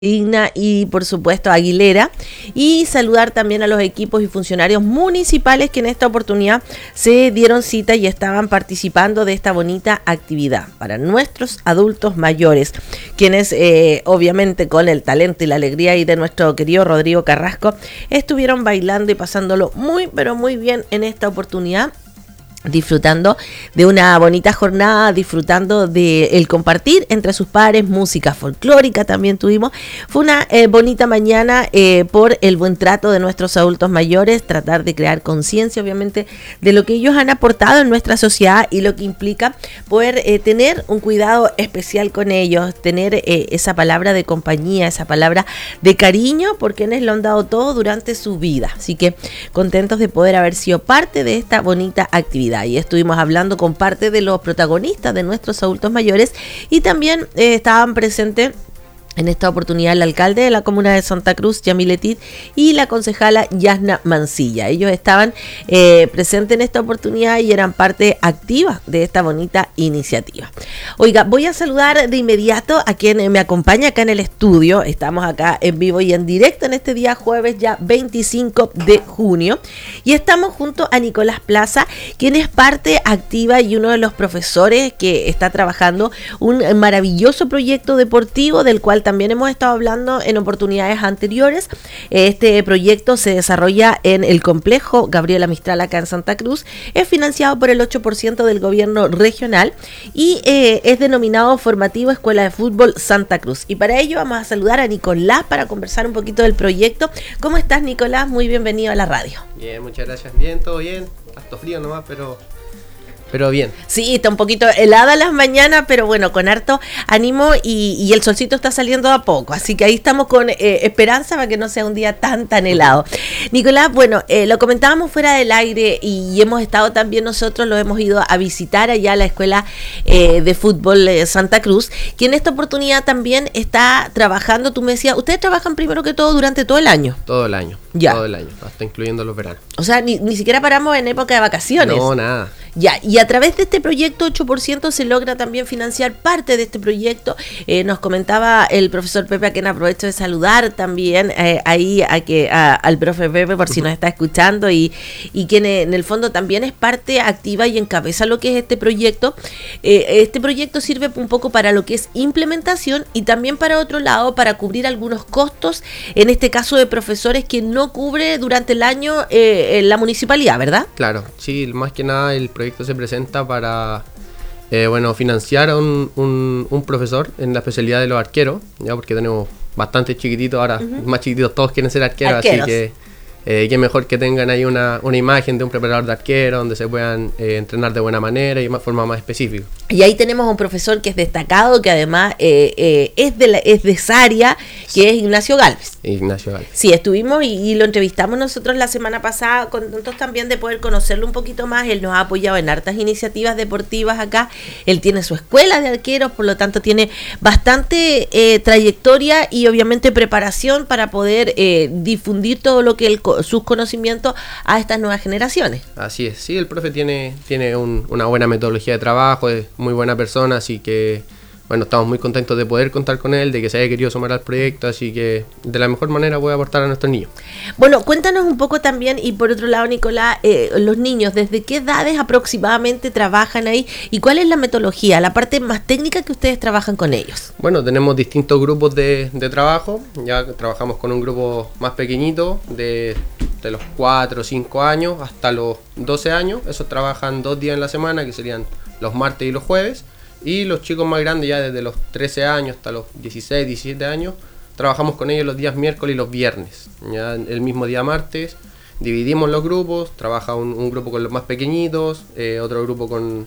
Digna y por supuesto Aguilera, y saludar también a los equipos y funcionarios municipales que en esta oportunidad se dieron cita y estaban participando de esta bonita actividad para nuestros adultos mayores, quienes obviamente con el talento y la alegría y de nuestro querido Rodrigo Carrasco estuvieron bailando y pasándolo muy pero muy bien en esta oportunidad, disfrutando de una bonita jornada, disfrutando de el compartir entre sus pares, música folclórica también tuvimos. Fue una bonita mañana por el buen trato de nuestros adultos mayores, tratar de crear conciencia obviamente de lo que ellos han aportado en nuestra sociedad y lo que implica poder tener un cuidado especial con ellos, tener esa palabra de compañía, esa palabra de cariño por quienes lo han dado todo durante su vida. Así que contentos de poder haber sido parte de esta bonita actividad. Y estuvimos hablando con parte de los protagonistas de nuestros adultos mayores y también estaban presentes en esta oportunidad el alcalde de la comuna de Santa Cruz, Yamiletit, y la concejala Yasna Mancilla. Ellos estaban presentes en esta oportunidad y eran parte activa de esta bonita iniciativa. Oiga, voy a saludar de inmediato a quien me acompaña acá en el estudio. Estamos acá en vivo y en directo en este día jueves ya 25 de junio y estamos junto a Nicolás Plaza, quien es parte activa y uno de los profesores que está trabajando un maravilloso proyecto deportivo del cual también hemos estado hablando en oportunidades anteriores. Este proyecto se desarrolla en el complejo Gabriela Mistral acá en Santa Cruz, es financiado por el 8% del gobierno regional y es denominado Formativo Escuela de Fútbol Santa Cruz. Y para ello vamos a saludar a Nicolás para conversar un poquito del proyecto. ¿Cómo estás, Nicolás? Muy bienvenido a la radio. Bien, muchas gracias. Bien, todo bien. Harto frío nomás, pero bien. Sí, está un poquito helada las mañanas, pero bueno, con harto ánimo y el solcito está saliendo a poco, así que ahí estamos con esperanza para que no sea un día tan helado. Nicolás, bueno, lo comentábamos fuera del aire y hemos estado también nosotros, lo hemos ido a visitar allá a la Escuela de Fútbol Santa Cruz, que en esta oportunidad también está trabajando, tú me decías, ustedes trabajan primero que todo durante todo el año. Todo el año, ya. Todo el año, hasta incluyendo los veranos. O sea, ni siquiera paramos en época de vacaciones. No, nada. Ya, y a través de este proyecto 8% se logra también financiar parte de este proyecto. Nos comentaba el profesor Pepe, a quien aprovecho de saludar también ahí al profe Pepe por si nos está escuchando y quien en el fondo también es parte activa y encabeza lo que es este proyecto. Este proyecto sirve un poco para lo que es implementación y también para otro lado para cubrir algunos costos, en este caso de profesores que no cubre durante el año la municipalidad, ¿verdad? Claro, sí, más que nada el proyecto se presenta para financiar a un profesor en la especialidad de los arqueros, ya porque tenemos bastante chiquititos ahora, más chiquititos todos quieren ser arqueros. Así que qué mejor que tengan ahí una imagen de un preparador de arquero donde se puedan entrenar de buena manera y de forma más específica. Y ahí tenemos un profesor que es destacado, que además es de esa área, que es Ignacio Gálvez. Ignacio Gálvez. Sí, estuvimos y lo entrevistamos nosotros la semana pasada, contentos también de poder conocerlo un poquito más. Él nos ha apoyado en hartas iniciativas deportivas acá. Él tiene su escuela de arqueros, por lo tanto tiene bastante trayectoria y obviamente preparación para poder difundir todo lo que sus conocimientos a estas nuevas generaciones. Así es, sí, el profe tiene una buena metodología de trabajo, es muy buena persona, así que bueno, estamos muy contentos de poder contar con él, de que se haya querido sumar al proyecto, así que de la mejor manera puede aportar a nuestros niños. Bueno, cuéntanos un poco también, y por otro lado, Nicolás, los niños, ¿desde qué edades aproximadamente trabajan ahí? ¿Y cuál es la metodología, la parte más técnica que ustedes trabajan con ellos? Bueno, tenemos distintos grupos de trabajo, ya trabajamos con un grupo más pequeñito, de los 4 o 5 años hasta los 12 años, esos trabajan 2 días en la semana, que serían los martes y los jueves. Y los chicos más grandes, ya desde los 13 años hasta los 16, 17 años, trabajamos con ellos los días miércoles y los viernes. Ya el mismo día martes dividimos los grupos, trabaja un grupo con los más pequeñitos, otro grupo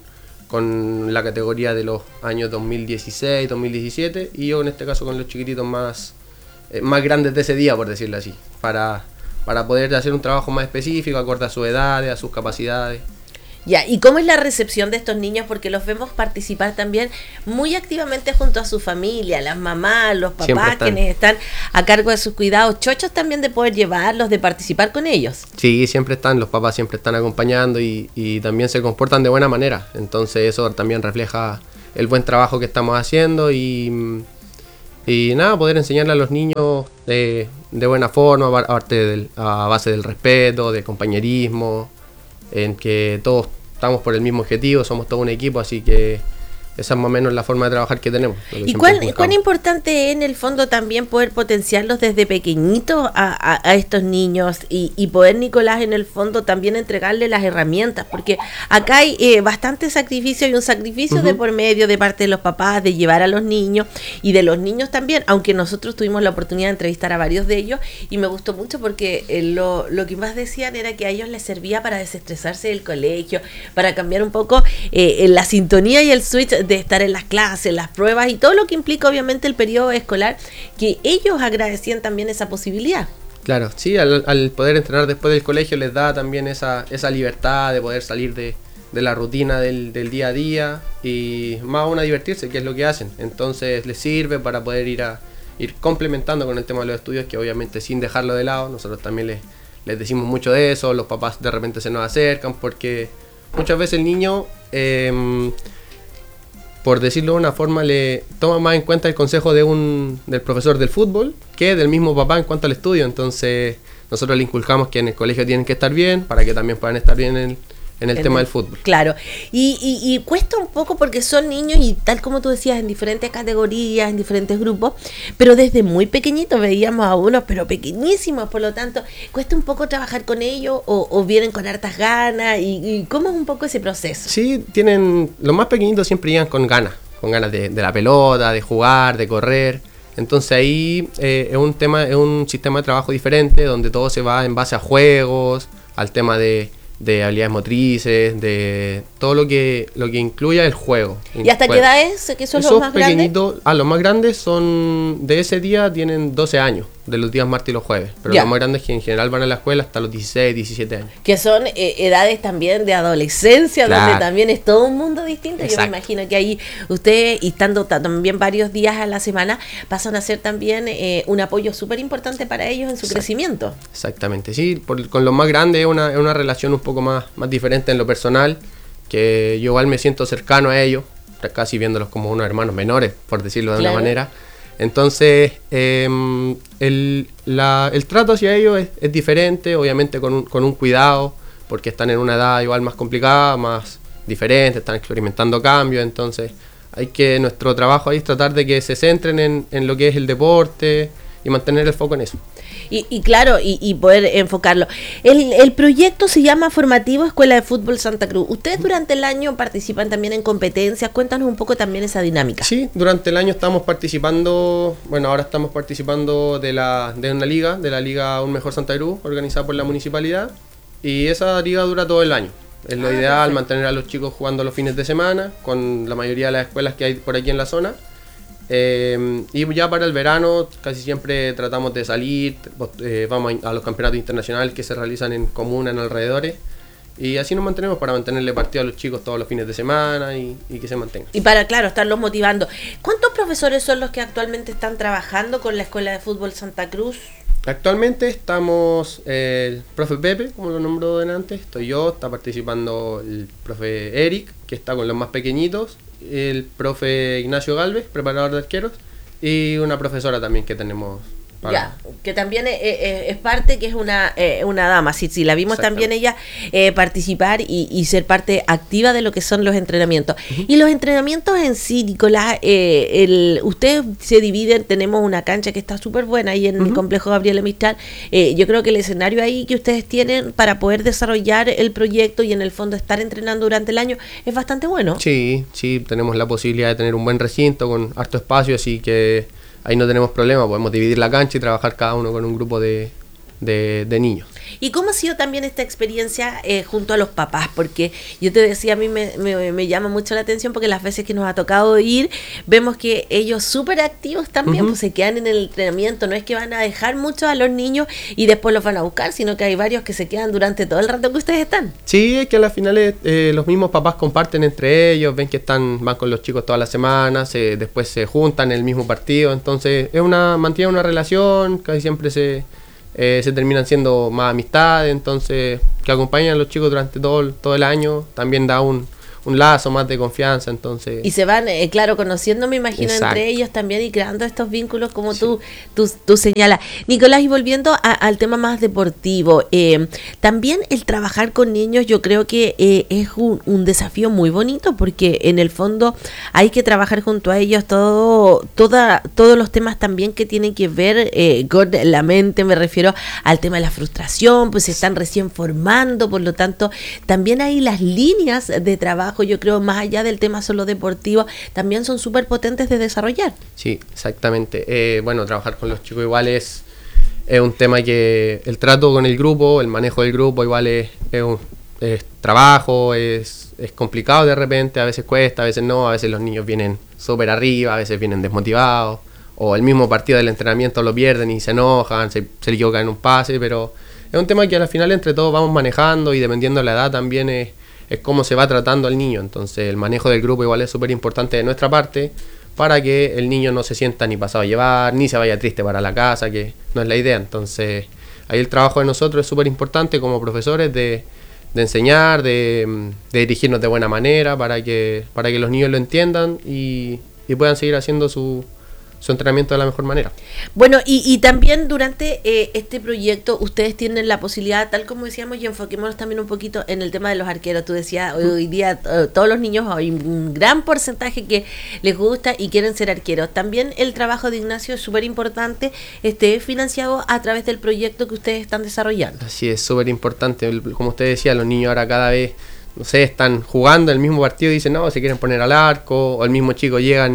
con la categoría de los años 2016, 2017 y yo en este caso con los chiquititos más grandes de ese día, por decirlo así, para poder hacer un trabajo más específico, acorde a sus edades, a sus capacidades. Ya, ¿y cómo es la recepción de estos niños? Porque los vemos participar también muy activamente junto a su familia, las mamás, los papás, quienes están a cargo de sus cuidados, chochos también de poder llevarlos, de participar con ellos. Sí, siempre están, los papás siempre están acompañando y también se comportan de buena manera, entonces eso también refleja el buen trabajo que estamos haciendo y Y nada, poder enseñarle a los niños de buena forma, a base del respeto, del compañerismo, en que todos estamos por el mismo objetivo, somos todo un equipo, así que esa es más o menos la forma de trabajar que tenemos. ¿Y cuán importante es en el fondo también poder potenciarlos desde pequeñitos a estos niños y poder, Nicolás, en el fondo también entregarles las herramientas? Porque acá hay bastante sacrificio y un sacrificio de por medio de parte de los papás de llevar a los niños y de los niños también, aunque nosotros tuvimos la oportunidad de entrevistar a varios de ellos y me gustó mucho porque lo que más decían era que a ellos les servía para desestresarse del colegio, para cambiar un poco la sintonía y el switch de estar en las clases, las pruebas y todo lo que implica obviamente el periodo escolar, que ellos agradecían también esa posibilidad. Claro, sí, al poder entrenar después del colegio les da también esa libertad de poder salir de la rutina del día a día y más aún a divertirse, que es lo que hacen. Entonces les sirve para poder ir complementando con el tema de los estudios, que obviamente sin dejarlo de lado. Nosotros también les decimos mucho de eso, los papás de repente se nos acercan porque muchas veces el niño... por decirlo de una forma, le toma más en cuenta el consejo del profesor del fútbol que del mismo papá en cuanto al estudio. Entonces nosotros le inculcamos que en el colegio tienen que estar bien para que también puedan estar bien en el tema del fútbol. Claro, y cuesta un poco porque son niños y tal como tú decías, en diferentes categorías, en diferentes grupos, pero desde muy pequeñitos veíamos a unos, pero pequeñísimos, por lo tanto, cuesta un poco trabajar con ellos o vienen con hartas ganas y ¿cómo es un poco ese proceso? Sí, los más pequeñitos siempre llegan con ganas de la pelota, de jugar, de correr. Entonces ahí es un sistema de trabajo diferente donde todo se va en base a juegos, al tema de habilidades motrices, de todo lo que incluya el juego. ¿Y hasta qué edad es? ¿Que son los más grandes? Los más grandes son, de ese día tienen 12 años, de los días martes y los jueves. Pero los más grandes que en general van a la escuela hasta los 16, 17 años. Que son edades también de adolescencia, claro, donde también es todo un mundo distinto. Exacto. Yo me imagino que ahí ustedes, y estando también varios días a la semana, pasan a ser también un apoyo súper importante para ellos en su crecimiento. Exactamente, sí. Con los más grandes es una relación un poco más diferente en lo personal, que yo igual me siento cercano a ellos, casi viéndolos como unos hermanos menores, por decirlo de una manera. Entonces el trato hacia ellos es diferente, obviamente con un cuidado, porque están en una edad igual más complicada, más diferente, están experimentando cambios. Entonces nuestro trabajo ahí es tratar de que se centren en lo que es el deporte y mantener el foco en eso. Y claro, y poder enfocarlo. El proyecto se llama Formativo Escuela de Fútbol Santa Cruz. ¿Ustedes durante el año participan también en competencias? Cuéntanos un poco también esa dinámica. Sí, durante el año estamos participando, ahora estamos participando de una liga, de la Liga Un Mejor Santa Cruz, organizada por la municipalidad, y esa liga dura todo el año. Es lo ideal, perfecto. Mantener a los chicos jugando los fines de semana, con la mayoría de las escuelas que hay por aquí en la zona. Y ya para el verano casi siempre tratamos de salir, vamos a los campeonatos internacionales que se realizan en comunas, en alrededores, y así nos mantenemos para mantenerle partido a los chicos todos los fines de semana y que se mantengan. Y para, claro, estarlos motivando. ¿Cuántos profesores son los que actualmente están trabajando con la Escuela de Fútbol Santa Cruz? Actualmente estamos el profe Pepe, como lo nombró delante, estoy yo, está participando el profe Eric, que está con los más pequeñitos, el profe Ignacio Galvez, preparador de arqueros, y una profesora también que tenemos. Ya, que también es parte, que es una dama, sí, la vimos también ella participar y ser parte activa de lo que son los entrenamientos. Uh-huh. Y los entrenamientos en sí, Nicolás, ustedes se dividen, tenemos una cancha que está súper buena ahí en el complejo Gabriela Mistral. Yo creo que el escenario ahí que ustedes tienen para poder desarrollar el proyecto y en el fondo estar entrenando durante el año es bastante bueno. Sí, tenemos la posibilidad de tener un buen recinto con harto espacio, así que ahí no tenemos problema, podemos dividir la cancha y trabajar cada uno con un grupo de niños. ¿Y cómo ha sido también esta experiencia junto a los papás? Porque yo te decía, a mí me llama mucho la atención porque las veces que nos ha tocado ir, vemos que ellos súper activos también, pues se quedan en el entrenamiento, no es que van a dejar mucho a los niños y después los van a buscar, sino que hay varios que se quedan durante todo el rato que ustedes están. Sí, es que a las finales los mismos papás comparten entre ellos, ven que van con los chicos todas las semanas, después se juntan en el mismo partido, entonces mantiene una relación, casi siempre se terminan siendo más amistades, entonces que acompañan a los chicos durante todo el año también da un un lazo más de confianza, entonces... Y se van, claro, conociendo, me imagino, Exacto. entre ellos también y creando estos vínculos como tú señalas. Nicolás, y volviendo al tema más deportivo, también el trabajar con niños yo creo que es un desafío muy bonito, porque en el fondo hay que trabajar junto a ellos todos los temas también que tienen que ver con la mente, me refiero al tema de la frustración, pues se están recién formando, por lo tanto, también hay las líneas de trabajo, yo creo, más allá del tema solo deportivo, también son súper potentes de desarrollar. Sí, exactamente. Bueno, trabajar con los chicos igual es un tema que el trato con el grupo, el manejo del grupo igual es trabajo, es complicado de repente, a veces cuesta, a veces no, a veces los niños vienen súper arriba, a veces vienen desmotivados, o el mismo partido del entrenamiento lo pierden y se enojan, se equivocan en un pase, pero es un tema que al final entre todos vamos manejando y dependiendo de la edad también es cómo se va tratando al niño. Entonces el manejo del grupo igual es súper importante de nuestra parte para que el niño no se sienta ni pasado a llevar, ni se vaya triste para la casa, que no es la idea. Entonces ahí el trabajo de nosotros es súper importante como profesores de enseñar, de dirigirnos de buena manera para que los niños lo entiendan y puedan seguir haciendo su entrenamiento de la mejor manera. Bueno, y también durante este proyecto ustedes tienen la posibilidad, tal como decíamos, y enfoquémonos también un poquito en el tema de los arqueros. Tú decías, hoy día todos los niños, hay un gran porcentaje que les gusta y quieren ser arqueros. También el trabajo de Ignacio es súper importante, financiado a través del proyecto que ustedes están desarrollando. Así es, súper importante. Como usted decía, los niños ahora cada vez, no sé, están jugando el mismo partido y dicen, no, se quieren poner al arco, o el mismo chico llega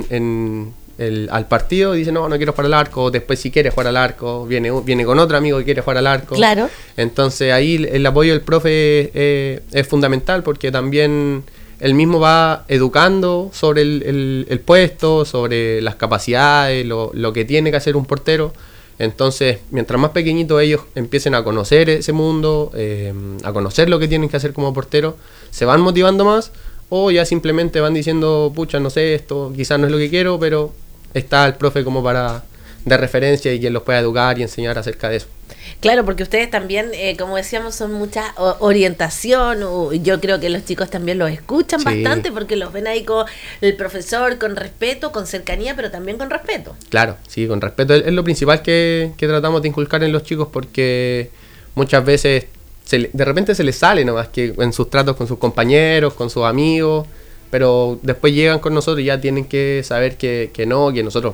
al partido y dice no quiero jugar al arco, después si quiere jugar al arco viene con otro amigo que quiere jugar al arco. Claro. Entonces ahí el apoyo del profe es fundamental, porque también él mismo va educando sobre el puesto, sobre las capacidades, lo que tiene que hacer un portero. Entonces mientras más pequeñitos ellos empiecen a conocer ese mundo, a conocer lo que tienen que hacer como portero, se van motivando más, o ya simplemente van diciendo pucha, no sé, esto quizás no es lo que quiero, pero está el profe como de referencia y quien los pueda educar y enseñar acerca de eso. Claro, porque ustedes también, como decíamos, son mucha orientación. Yo creo que los chicos también los escuchan bastante, porque los ven ahí con el profesor, con respeto, con cercanía, pero también con respeto. Claro, sí, con respeto es lo principal que tratamos de inculcar en los chicos, porque muchas veces de repente se les sale nomás que en sus tratos con sus compañeros, con sus amigos, pero después llegan con nosotros y ya tienen que saber que nosotros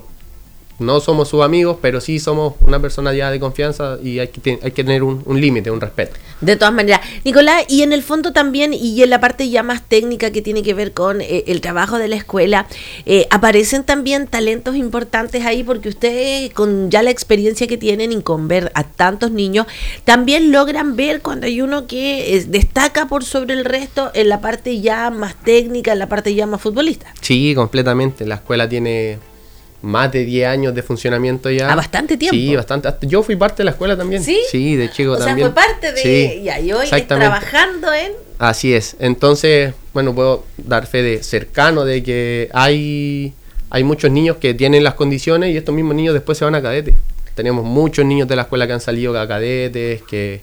no somos sus amigos, pero sí somos una persona ya de confianza y hay que tener un límite, un respeto. De todas maneras, Nicolás, y en el fondo también, y en la parte ya más técnica que tiene que ver con el trabajo de la escuela, aparecen también talentos importantes ahí, porque ustedes, con ya la experiencia que tienen y con ver a tantos niños, también logran ver cuando hay uno que destaca por sobre el resto en la parte ya más técnica, en la parte ya más futbolista. Sí, completamente. La escuela tiene más de 10 años de funcionamiento ya. ¿A bastante tiempo? Sí, bastante. Yo fui parte de la escuela también. ¿Sí? Sí, de chico también. O sea, fue parte de... Sí, y hoy trabajando en... Así es. Entonces, bueno, puedo dar fe de cercano de que hay muchos niños que tienen las condiciones y estos mismos niños después se van a cadetes. Tenemos muchos niños de la escuela que han salido a cadetes, que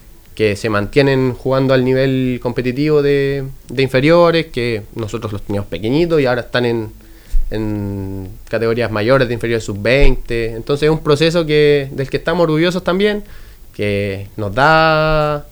se mantienen jugando al nivel competitivo de inferiores, que nosotros los teníamos pequeñitos y ahora están en categorías mayores de inferiores sub-20. Entonces es un proceso del que estamos orgullosos también, que nos da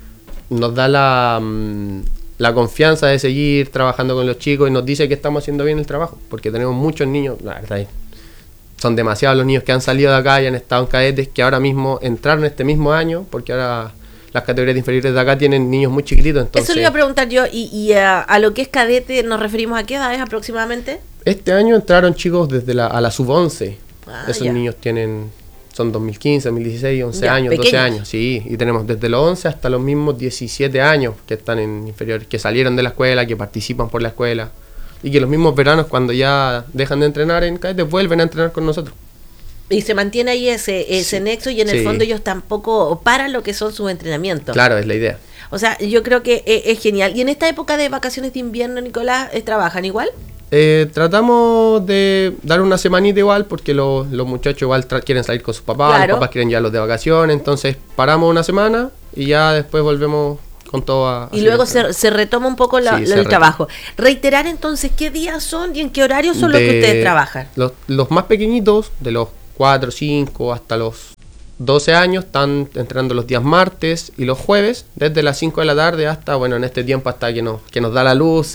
la confianza de seguir trabajando con los chicos y nos dice que estamos haciendo bien el trabajo, porque tenemos muchos niños, la verdad, son demasiados los niños que han salido de acá y han estado en cadetes, que ahora mismo entraron este mismo año, porque ahora las categorías inferiores de acá tienen niños muy chiquititos. Entonces, eso le iba a preguntar yo, y a lo que es cadete, ¿nos referimos a qué edades aproximadamente? Este año entraron chicos desde a la sub-11. Esos ya. niños son 2015, 2016, 11 años, pequeños. 12 años, sí. Y tenemos desde los 11 hasta los mismos 17 años que están en inferiores, que salieron de la escuela, que participan por la escuela. Y que los mismos veranos, cuando ya dejan de entrenar en cadetes, vuelven a entrenar con nosotros. Y se mantiene ahí ese nexo, y en el fondo ellos tampoco paran lo que son sus entrenamientos. Claro, es la idea. O sea, yo creo que es genial. ¿Y en esta época de vacaciones de invierno, Nicolás, trabajan igual? Tratamos de dar una semanita igual, porque los muchachos igual quieren salir con sus papás, claro. Los papás quieren ya los de vacaciones, entonces paramos una semana y ya después volvemos con todo. Y luego se retoma un poco el trabajo. Reiterar entonces qué días son y en qué horarios son los que ustedes trabajan. Los más pequeñitos, de los 4, 5 hasta los 12 años, están entrenando los días martes y los jueves, desde las 5 de la tarde hasta, bueno, en este tiempo hasta que nos da la luz,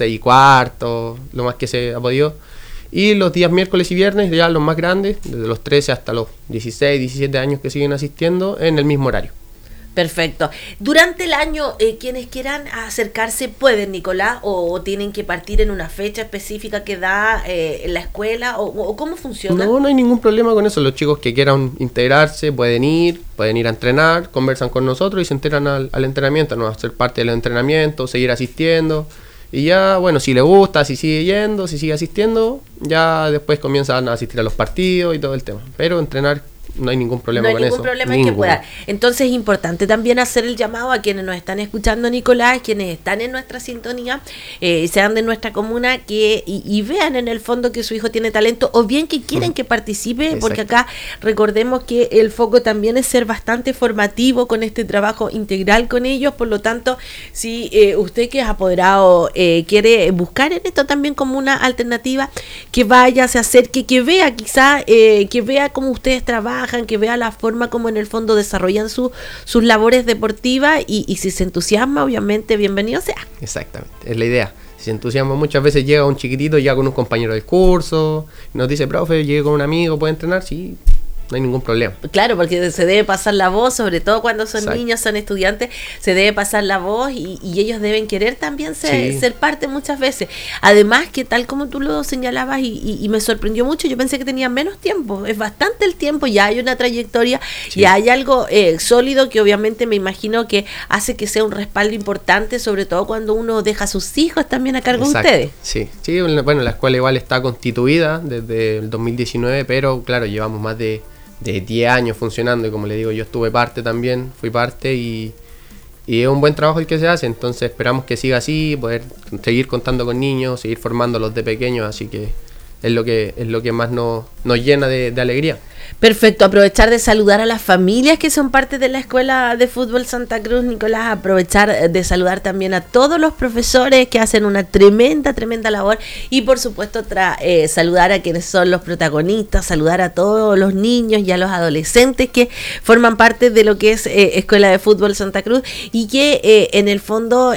6:15, lo más que se ha podido. Y los días miércoles y viernes, ya los más grandes, desde los 13 hasta los 16, 17 años que siguen asistiendo, en el mismo horario. Perfecto. Durante el año, quienes quieran acercarse pueden, Nicolás, o tienen que partir en una fecha específica que da la escuela, o ¿cómo funciona? No hay ningún problema con eso. Los chicos que quieran integrarse pueden ir a entrenar, conversan con nosotros y se enteran al entrenamiento, ¿no? A ser parte del entrenamiento, seguir asistiendo. Y ya, bueno, si le gusta, si sigue yendo, si sigue asistiendo, ya después comienzan a asistir a los partidos y todo el tema. Pero entrenar, no hay ningún problema con eso. No hay ningún problema en que pueda. Entonces es importante también hacer el llamado a quienes nos están escuchando, Nicolás, quienes están en nuestra sintonía, sean de nuestra comuna, que y vean en el fondo que su hijo tiene talento, o bien que quieren que participe. Exacto. Porque acá recordemos que el foco también es ser bastante formativo con este trabajo integral con ellos. Por lo tanto, si usted que es apoderado quiere buscar en esto también como una alternativa, que vaya, se acerque, que vea quizá, que vea cómo ustedes trabajan, que vea la forma como en el fondo desarrollan sus labores deportivas, y si se entusiasma, obviamente bienvenido sea. Exactamente, es la idea. Si se entusiasma, muchas veces llega un chiquitito ya con un compañero del curso, nos dice, profe, llegué con un amigo, ¿puede entrenar? Sí, no hay ningún problema. Claro, porque se debe pasar la voz, sobre todo cuando son Exacto. niños, son estudiantes, se debe pasar la voz, y ellos deben querer también ser parte muchas veces. Además que tal como tú lo señalabas, y me sorprendió mucho, yo pensé que tenía menos tiempo, es bastante el tiempo, ya hay una trayectoria, y hay algo sólido que obviamente me imagino que hace que sea un respaldo importante, sobre todo cuando uno deja a sus hijos también a cargo Exacto. de ustedes. Sí, bueno, la escuela igual está constituida desde el 2019, pero claro, llevamos más de 10 años funcionando, y como le digo, yo estuve parte también, fui parte, y es un buen trabajo el que se hace. Entonces esperamos que siga así, poder seguir contando con niños, seguir formándolos de pequeños, así que es lo que más nos llena de alegría. Perfecto, aprovechar de saludar a las familias que son parte de la Escuela de Fútbol Santa Cruz, Nicolás, aprovechar de saludar también a todos los profesores que hacen una tremenda labor, y por supuesto saludar a quienes son los protagonistas, saludar a todos los niños y a los adolescentes que forman parte de lo que es Escuela de Fútbol Santa Cruz, y que en el fondo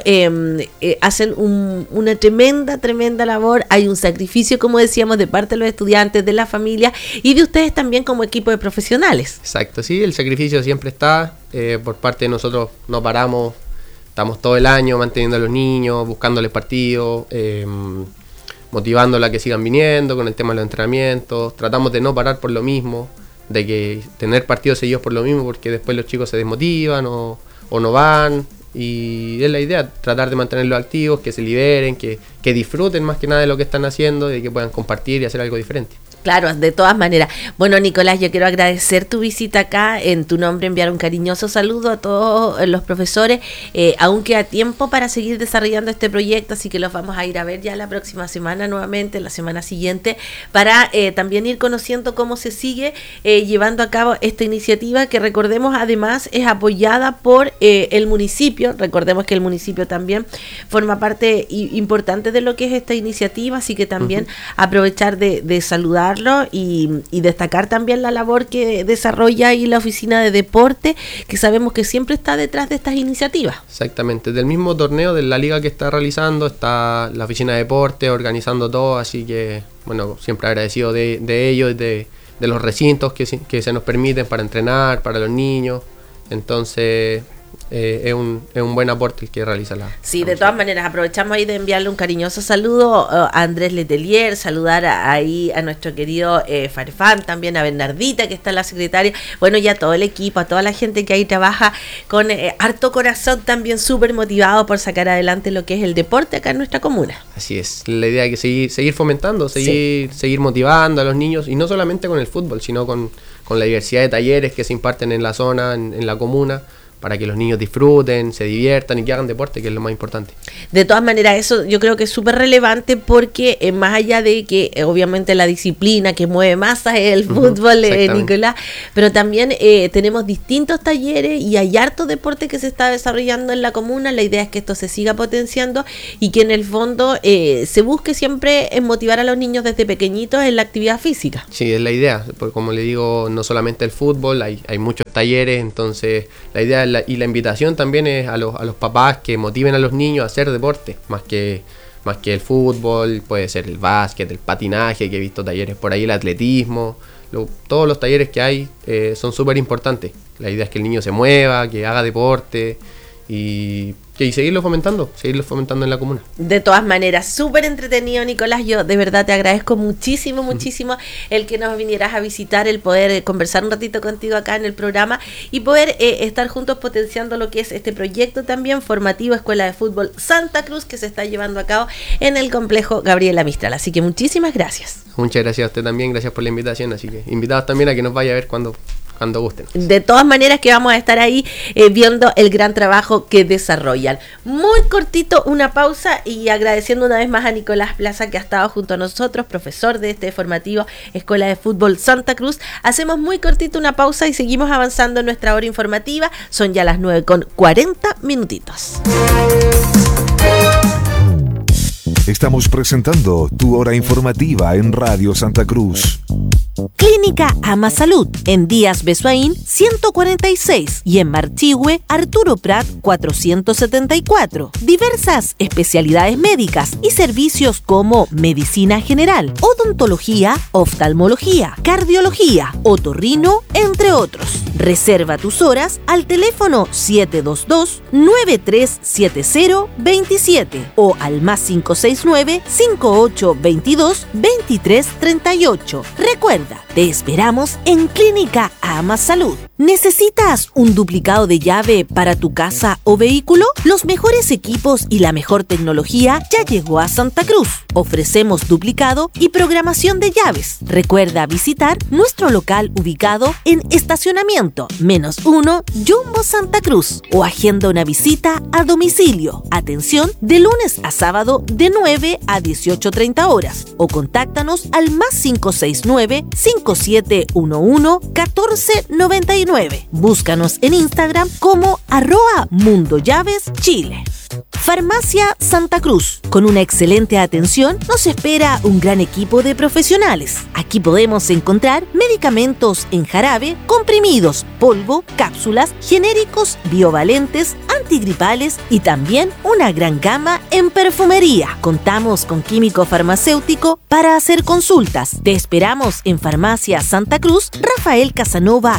hacen una tremenda labor. Hay un sacrificio, como decíamos, de parte de los estudiantes, de la familia y de ustedes también como equipo de profesionales. Exacto, sí, el sacrificio siempre está, por parte de nosotros no paramos, estamos todo el año manteniendo a los niños, buscándoles partidos, motivándolos a que sigan viniendo con el tema de los entrenamientos, tratamos de no parar por lo mismo, de que tener partidos seguidos por lo mismo, porque después los chicos se desmotivan o no van, y es la idea, tratar de mantenerlos activos, que se liberen, que disfruten más que nada de lo que están haciendo, y que puedan compartir y hacer algo diferente. Claro, de todas maneras. Bueno, Nicolás, yo quiero agradecer tu visita acá, en tu nombre enviar un cariñoso saludo a todos los profesores. Aún queda tiempo para seguir desarrollando este proyecto, así que los vamos a ir a ver ya la próxima semana nuevamente, la semana siguiente, para también ir conociendo cómo se sigue llevando a cabo esta iniciativa, que recordemos además es apoyada por el municipio. Recordemos que el municipio también forma parte importante de lo que es esta iniciativa, así que también aprovechar de saludar y destacar también la labor que desarrolla ahí la oficina de deporte, que sabemos que siempre está detrás de estas iniciativas. Exactamente, del mismo torneo de la liga que está realizando, está la oficina de deporte organizando todo, así que bueno, siempre agradecido de ellos, de los recintos que se nos permiten para entrenar, para los niños. Entonces es un buen aporte el que realiza la... Sí, de todas maneras, aprovechamos ahí de enviarle un cariñoso saludo a Andrés Letelier, saludar ahí a nuestro querido Farfán, también a Bernardita, que está la secretaria, bueno, y a todo el equipo, a toda la gente que ahí trabaja con harto corazón, también súper motivado por sacar adelante lo que es el deporte acá en nuestra comuna. Así es, la idea es que seguir fomentando, seguir motivando a los niños, y no solamente con el fútbol, sino con la diversidad de talleres que se imparten en la zona, en la comuna, para que los niños disfruten, se diviertan y que hagan deporte, que es lo más importante. De todas maneras, eso yo creo que es súper relevante porque más allá de que obviamente la disciplina que mueve masas es el fútbol, Nicolás, pero también tenemos distintos talleres y hay harto deporte que se está desarrollando en la comuna. La idea es que esto se siga potenciando y que en el fondo se busque siempre en motivar a los niños desde pequeñitos en la actividad física. Sí, es la idea, porque como le digo, no solamente el fútbol, hay muchos talleres, entonces la idea y la invitación también es a los papás que motiven a los niños a hacer deporte, más que el fútbol, puede ser el básquet, el patinaje, que he visto talleres por ahí, el atletismo, todos los talleres que hay son súper importantes. La idea es que el niño se mueva, que haga deporte y seguirlo fomentando en la comuna. De todas maneras, súper entretenido, Nicolás. Yo de verdad te agradezco muchísimo el que nos vinieras a visitar, el poder conversar un ratito contigo acá en el programa y poder estar juntos potenciando lo que es este proyecto también formativo Escuela de Fútbol Santa Cruz, que se está llevando a cabo en el complejo Gabriela Mistral. Así que muchísimas gracias. Muchas gracias a usted también, gracias por la invitación. Así que invitados también a que nos vaya a ver cuando gusten. De todas maneras que vamos a estar ahí viendo el gran trabajo que desarrollan. Muy cortito, una pausa y agradeciendo una vez más a Nicolás Plaza que ha estado junto a nosotros, profesor de este formativo Escuela de Fútbol Santa Cruz. Hacemos muy cortito una pausa y seguimos avanzando en nuestra hora informativa. Son ya las 9:40. Estamos presentando tu hora informativa en Radio Santa Cruz. Clínica Ama Salud, en Díaz Besuaín 146 y en Marchihue Arturo Prat 474. Diversas especialidades médicas y servicios como medicina general, odontología, oftalmología, cardiología, otorrino, entre otros. Reserva tus horas al teléfono 722-937027 o al +569 5822 2338. Recuerda, te esperamos en Clínica Ama Salud. ¿Necesitas un duplicado de llave para tu casa o vehículo? Los mejores equipos y la mejor tecnología ya llegó a Santa Cruz. Ofrecemos duplicado y programación de llaves. Recuerda visitar nuestro local ubicado en Estacionamiento -1 Jumbo Santa Cruz o agenda una visita a domicilio. Atención de lunes a sábado de 9 a 18:30 horas o contáctanos al +569 5711-1499. Búscanos en Instagram como @MundoLlavesChile. Farmacia Santa Cruz. Con una excelente atención nos espera un gran equipo de profesionales. Aquí podemos encontrar medicamentos en jarabe, comprimidos, polvo, cápsulas, genéricos, biovalentes, antigripales y también una gran gama en perfumería. Contamos con químico farmacéutico para hacer consultas. Te esperamos en Farmacia Santa Cruz, Rafael Casanova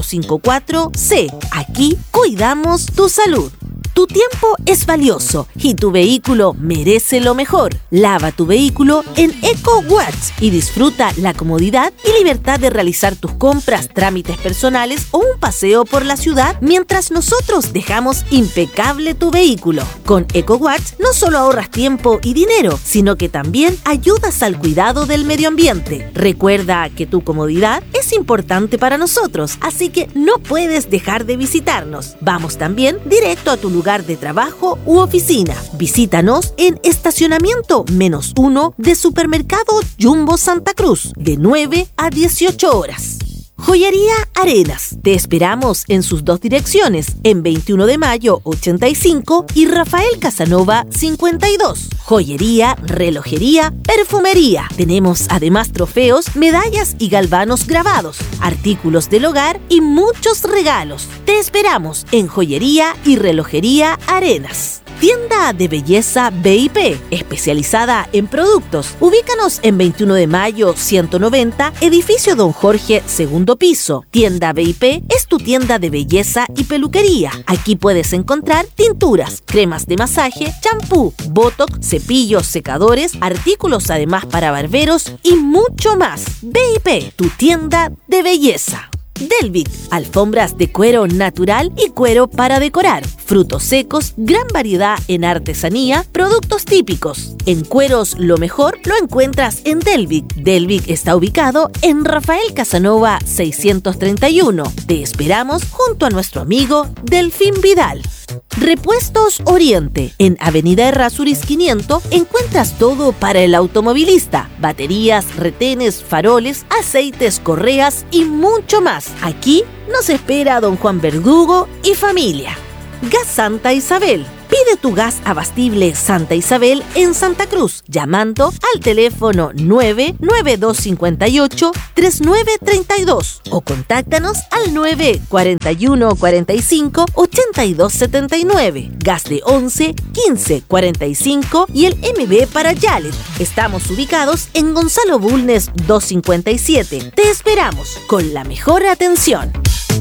454C. Aquí cuidamos tu salud. Tu tiempo es valioso y tu vehículo merece lo mejor. Lava tu vehículo en EcoWatch y disfruta la comodidad y libertad de realizar tus compras, trámites personales o un paseo por la ciudad mientras nosotros dejamos impecable tu vehículo. Con EcoWatch no solo ahorras tiempo y dinero, sino que también ayudas al cuidado del medio ambiente. Recuerda que tu comodidad es importante para nosotros, así que no puedes dejar de visitarnos. Vamos también directo a tu lugar de trabajo u oficina. Visítanos en Estacionamiento -1 de Supermercado Jumbo Santa Cruz de 9 a 18 horas. Joyería Arenas. Te esperamos en sus dos direcciones, en 21 de mayo 85 y Rafael Casanova 52. Joyería, relojería, perfumería. Tenemos además trofeos, medallas y galvanos grabados, artículos del hogar y muchos regalos. Te esperamos en Joyería y Relojería Arenas. Tienda de belleza BIP, especializada en productos. Ubícanos en 21 de mayo 190, edificio Don Jorge, segundo piso. Tienda BIP es tu tienda de belleza y peluquería. Aquí puedes encontrar tinturas, cremas de masaje, champú, botox, cepillos, secadores, artículos además para barberos y mucho más. BIP, tu tienda de belleza. Delvic, alfombras de cuero natural y cuero para decorar, frutos secos, gran variedad en artesanía, productos típicos. En cueros lo mejor lo encuentras en Delvic. Delvic está ubicado en Rafael Casanova 631. Te esperamos junto a nuestro amigo Delfín Vidal. Repuestos Oriente. En Avenida Errázuriz 500 encuentras todo para el automovilista. Baterías, retenes, faroles, aceites, correas y mucho más. Aquí nos espera don Juan Verdugo y familia. Gas Santa Isabel. Pide tu gas abastible Santa Isabel en Santa Cruz, llamando al teléfono 99258-3932 o contáctanos al 94145-8279. Gas de 11 15 45 y el MB para Yalet. Estamos ubicados en Gonzalo Bulnes 257. Te esperamos con la mejor atención.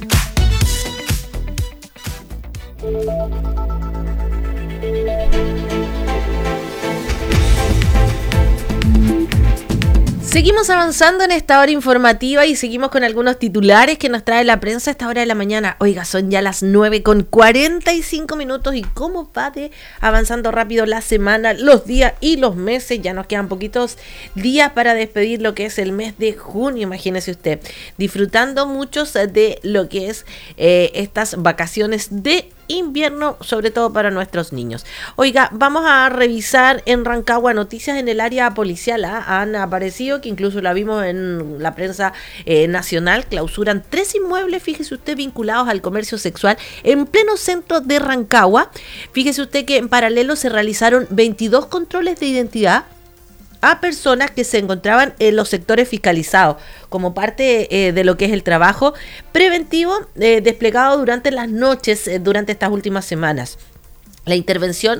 Seguimos avanzando en esta hora informativa y seguimos con algunos titulares que nos trae la prensa a esta hora de la mañana. Oiga, son ya las 9:45 y cómo va avanzando rápido la semana, los días y los meses. Ya nos quedan poquitos días para despedir lo que es el mes de junio, imagínese usted. Disfrutando muchos de lo que es estas vacaciones de invierno, sobre todo para nuestros niños. Oiga, vamos a revisar en Rancagua noticias en el área policial. Han aparecido, que incluso la vimos en la prensa nacional, clausuran 3 inmuebles, fíjese usted, vinculados al comercio sexual en pleno centro de Rancagua. Fíjese usted que en paralelo se realizaron 22 controles de identidad a personas que se encontraban en los sectores fiscalizados, como parte de lo que es el trabajo preventivo desplegado durante las noches, durante estas últimas semanas. La intervención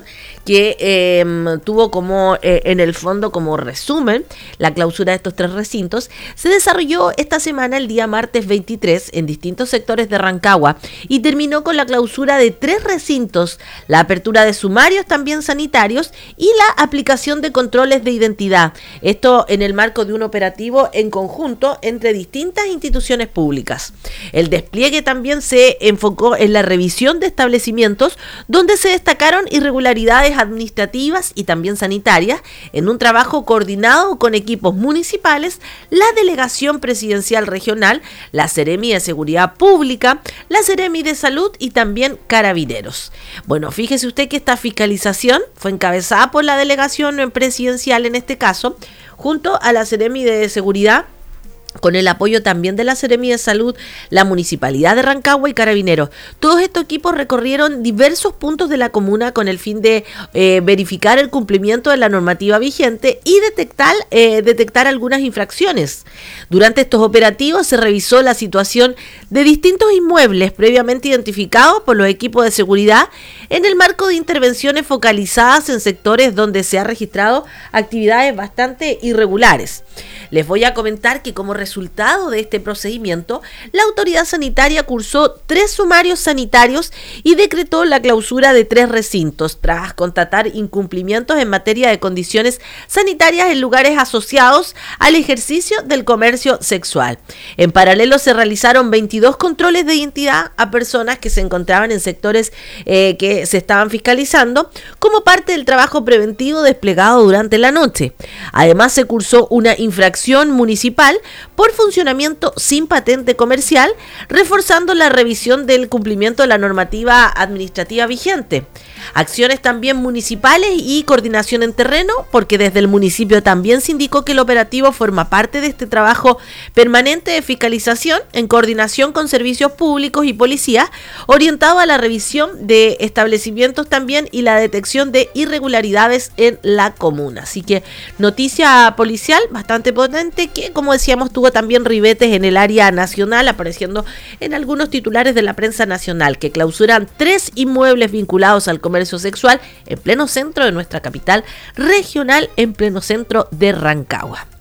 que tuvo como en el fondo como resumen la clausura de estos 3 recintos se desarrolló esta semana el día martes 23 en distintos sectores de Rancagua y terminó con la clausura de 3 recintos, la apertura de sumarios también sanitarios y la aplicación de controles de identidad. Esto en el marco de un operativo en conjunto entre distintas instituciones públicas. El despliegue también se enfocó en la revisión de establecimientos donde se destacaron irregularidades administrativas y también sanitarias en un trabajo coordinado con equipos municipales, la Delegación Presidencial Regional, la Seremi de Seguridad Pública, la Seremi de Salud y también Carabineros. Bueno, fíjese usted que esta fiscalización fue encabezada por la Delegación Presidencial en este caso, junto a la Seremi de Seguridad, con el apoyo también de la Seremi de Salud, la Municipalidad de Rancagua y Carabineros. Todos estos equipos recorrieron diversos puntos de la comuna con el fin de verificar el cumplimiento de la normativa vigente y detectar algunas infracciones. Durante estos operativos se revisó la situación de distintos inmuebles previamente identificados por los equipos de seguridad en el marco de intervenciones focalizadas en sectores donde se ha registrado actividades bastante irregulares. Les voy a comentar que como resultado de este procedimiento, la autoridad sanitaria cursó 3 sumarios sanitarios y decretó la clausura de 3 recintos tras constatar incumplimientos en materia de condiciones sanitarias en lugares asociados al ejercicio del comercio sexual. En paralelo se realizaron 22 controles de identidad a personas que se encontraban en sectores que se estaban fiscalizando como parte del trabajo preventivo desplegado durante la noche. Además se cursó una infracción municipal por funcionamiento sin patente comercial, reforzando la revisión del cumplimiento de la normativa administrativa vigente. Acciones también municipales y coordinación en terreno, porque desde el municipio también se indicó que el operativo forma parte de este trabajo permanente de fiscalización en coordinación con servicios públicos y policía, orientado a la revisión de establecimientos también y la detección de irregularidades en la comuna. Así que noticia policial bastante potente que, como decíamos, tuvo también ribetes en el área nacional, apareciendo en algunos titulares de la prensa nacional, que clausuran 3 inmuebles vinculados al comercio sexual en pleno centro de nuestra capital regional, en pleno centro de Rancagua.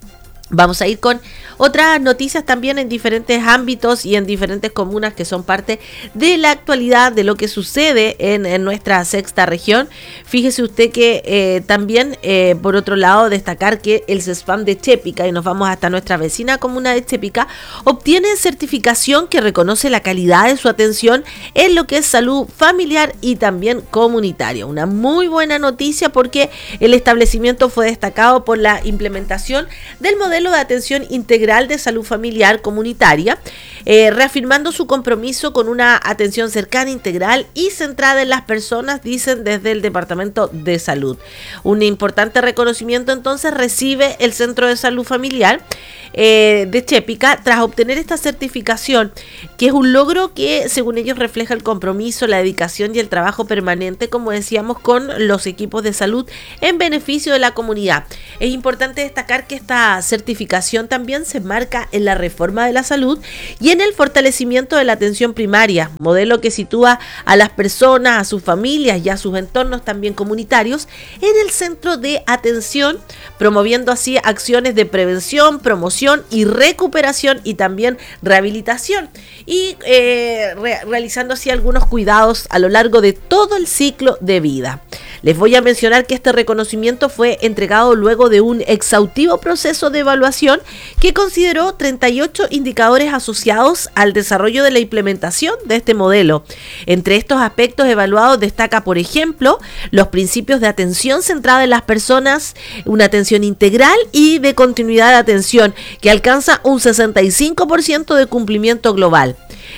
Vamos a ir con otras noticias también en diferentes ámbitos y en diferentes comunas que son parte de la actualidad de lo que sucede en nuestra sexta región. Fíjese usted que también, por otro lado, destacar que el CESFAM de Chépica, y nos vamos hasta nuestra vecina comuna de Chépica, obtiene certificación que reconoce la calidad de su atención en lo que es salud familiar y también comunitaria. Una muy buena noticia porque el establecimiento fue destacado por la implementación del modelo de atención integral de salud familiar comunitaria, reafirmando su compromiso con una atención cercana, integral y centrada en las personas, dicen desde el Departamento de Salud. Un importante reconocimiento entonces recibe el Centro de Salud Familiar de Chépica tras obtener esta certificación, que es un logro que según ellos refleja el compromiso, la dedicación y el trabajo permanente, como decíamos, con los equipos de salud en beneficio de la comunidad. Es importante destacar que esta certificación también se marca en la reforma de la salud y en el fortalecimiento de la atención primaria, modelo que sitúa a las personas, a sus familias y a sus entornos también comunitarios en el centro de atención, promoviendo así acciones de prevención, promoción y recuperación y también rehabilitación, y realizando así algunos cuidados a lo largo de todo el ciclo de vida. Les voy a mencionar que este reconocimiento fue entregado luego de un exhaustivo proceso de evaluación que consideró 38 indicadores asociados al desarrollo de la implementación de este modelo. Entre estos aspectos evaluados destaca, por ejemplo, los principios de atención centrada en las personas, una atención integral y de continuidad de atención que alcanza un 65% de cumplimiento global.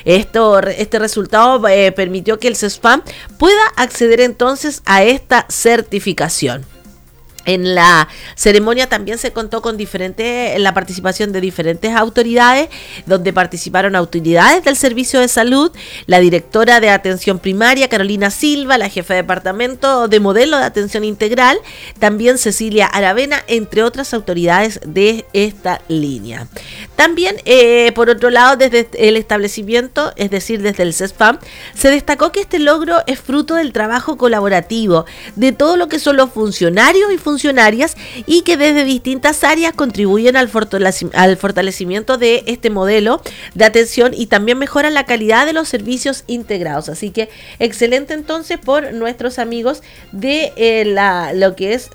Este resultado permitió que el CESFAM pueda acceder entonces a esta certificación. En la ceremonia también se contó con la participación de diferentes autoridades, donde participaron autoridades del Servicio de Salud, la directora de Atención Primaria, Carolina Silva, la jefa de departamento de Modelo de Atención Integral, también Cecilia Aravena, entre otras autoridades de esta línea. También, por otro lado, desde el establecimiento, es decir, desde el CESFAM, se destacó que este logro es fruto del trabajo colaborativo de todo lo que son los funcionarios y funcionarias y que desde distintas áreas contribuyen al fortalecimiento de este modelo de atención y también mejoran la calidad de los servicios integrados. Así que excelente entonces por nuestros amigos de lo que es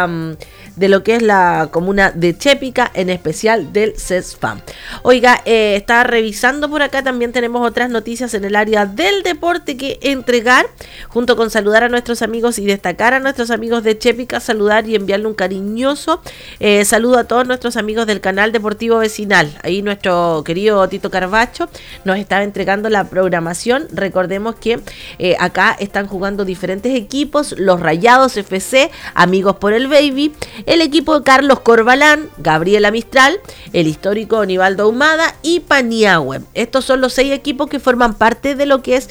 la comuna de Chépica, en especial del CESFAM. Oiga, estaba revisando por acá, también tenemos otras noticias en el área del deporte que entregar, junto con saludar a nuestros amigos y destacar a nuestros amigos de Chépica, saludar y enviarle un cariñoso saludo a todos nuestros amigos del canal deportivo vecinal. Ahí nuestro querido Tito Carvacho nos estaba entregando la programación. Recordemos que acá están jugando diferentes equipos: los Rayados FC, Amigos por el Baby, el equipo de Carlos Corbalán, Gabriela Mistral, el histórico Nivaldo Ahumada y Paniagüe. Estos son los 6 equipos que forman parte de lo que es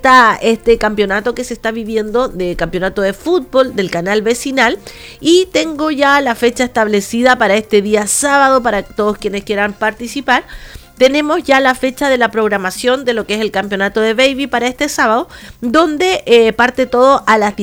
este campeonato que se está viviendo, de campeonato de fútbol del canal vecinal, y tengo ya la fecha establecida para este día sábado para todos quienes quieran participar. Tenemos ya la fecha de la programación de lo que es el campeonato de Baby para este sábado, donde parte todo a las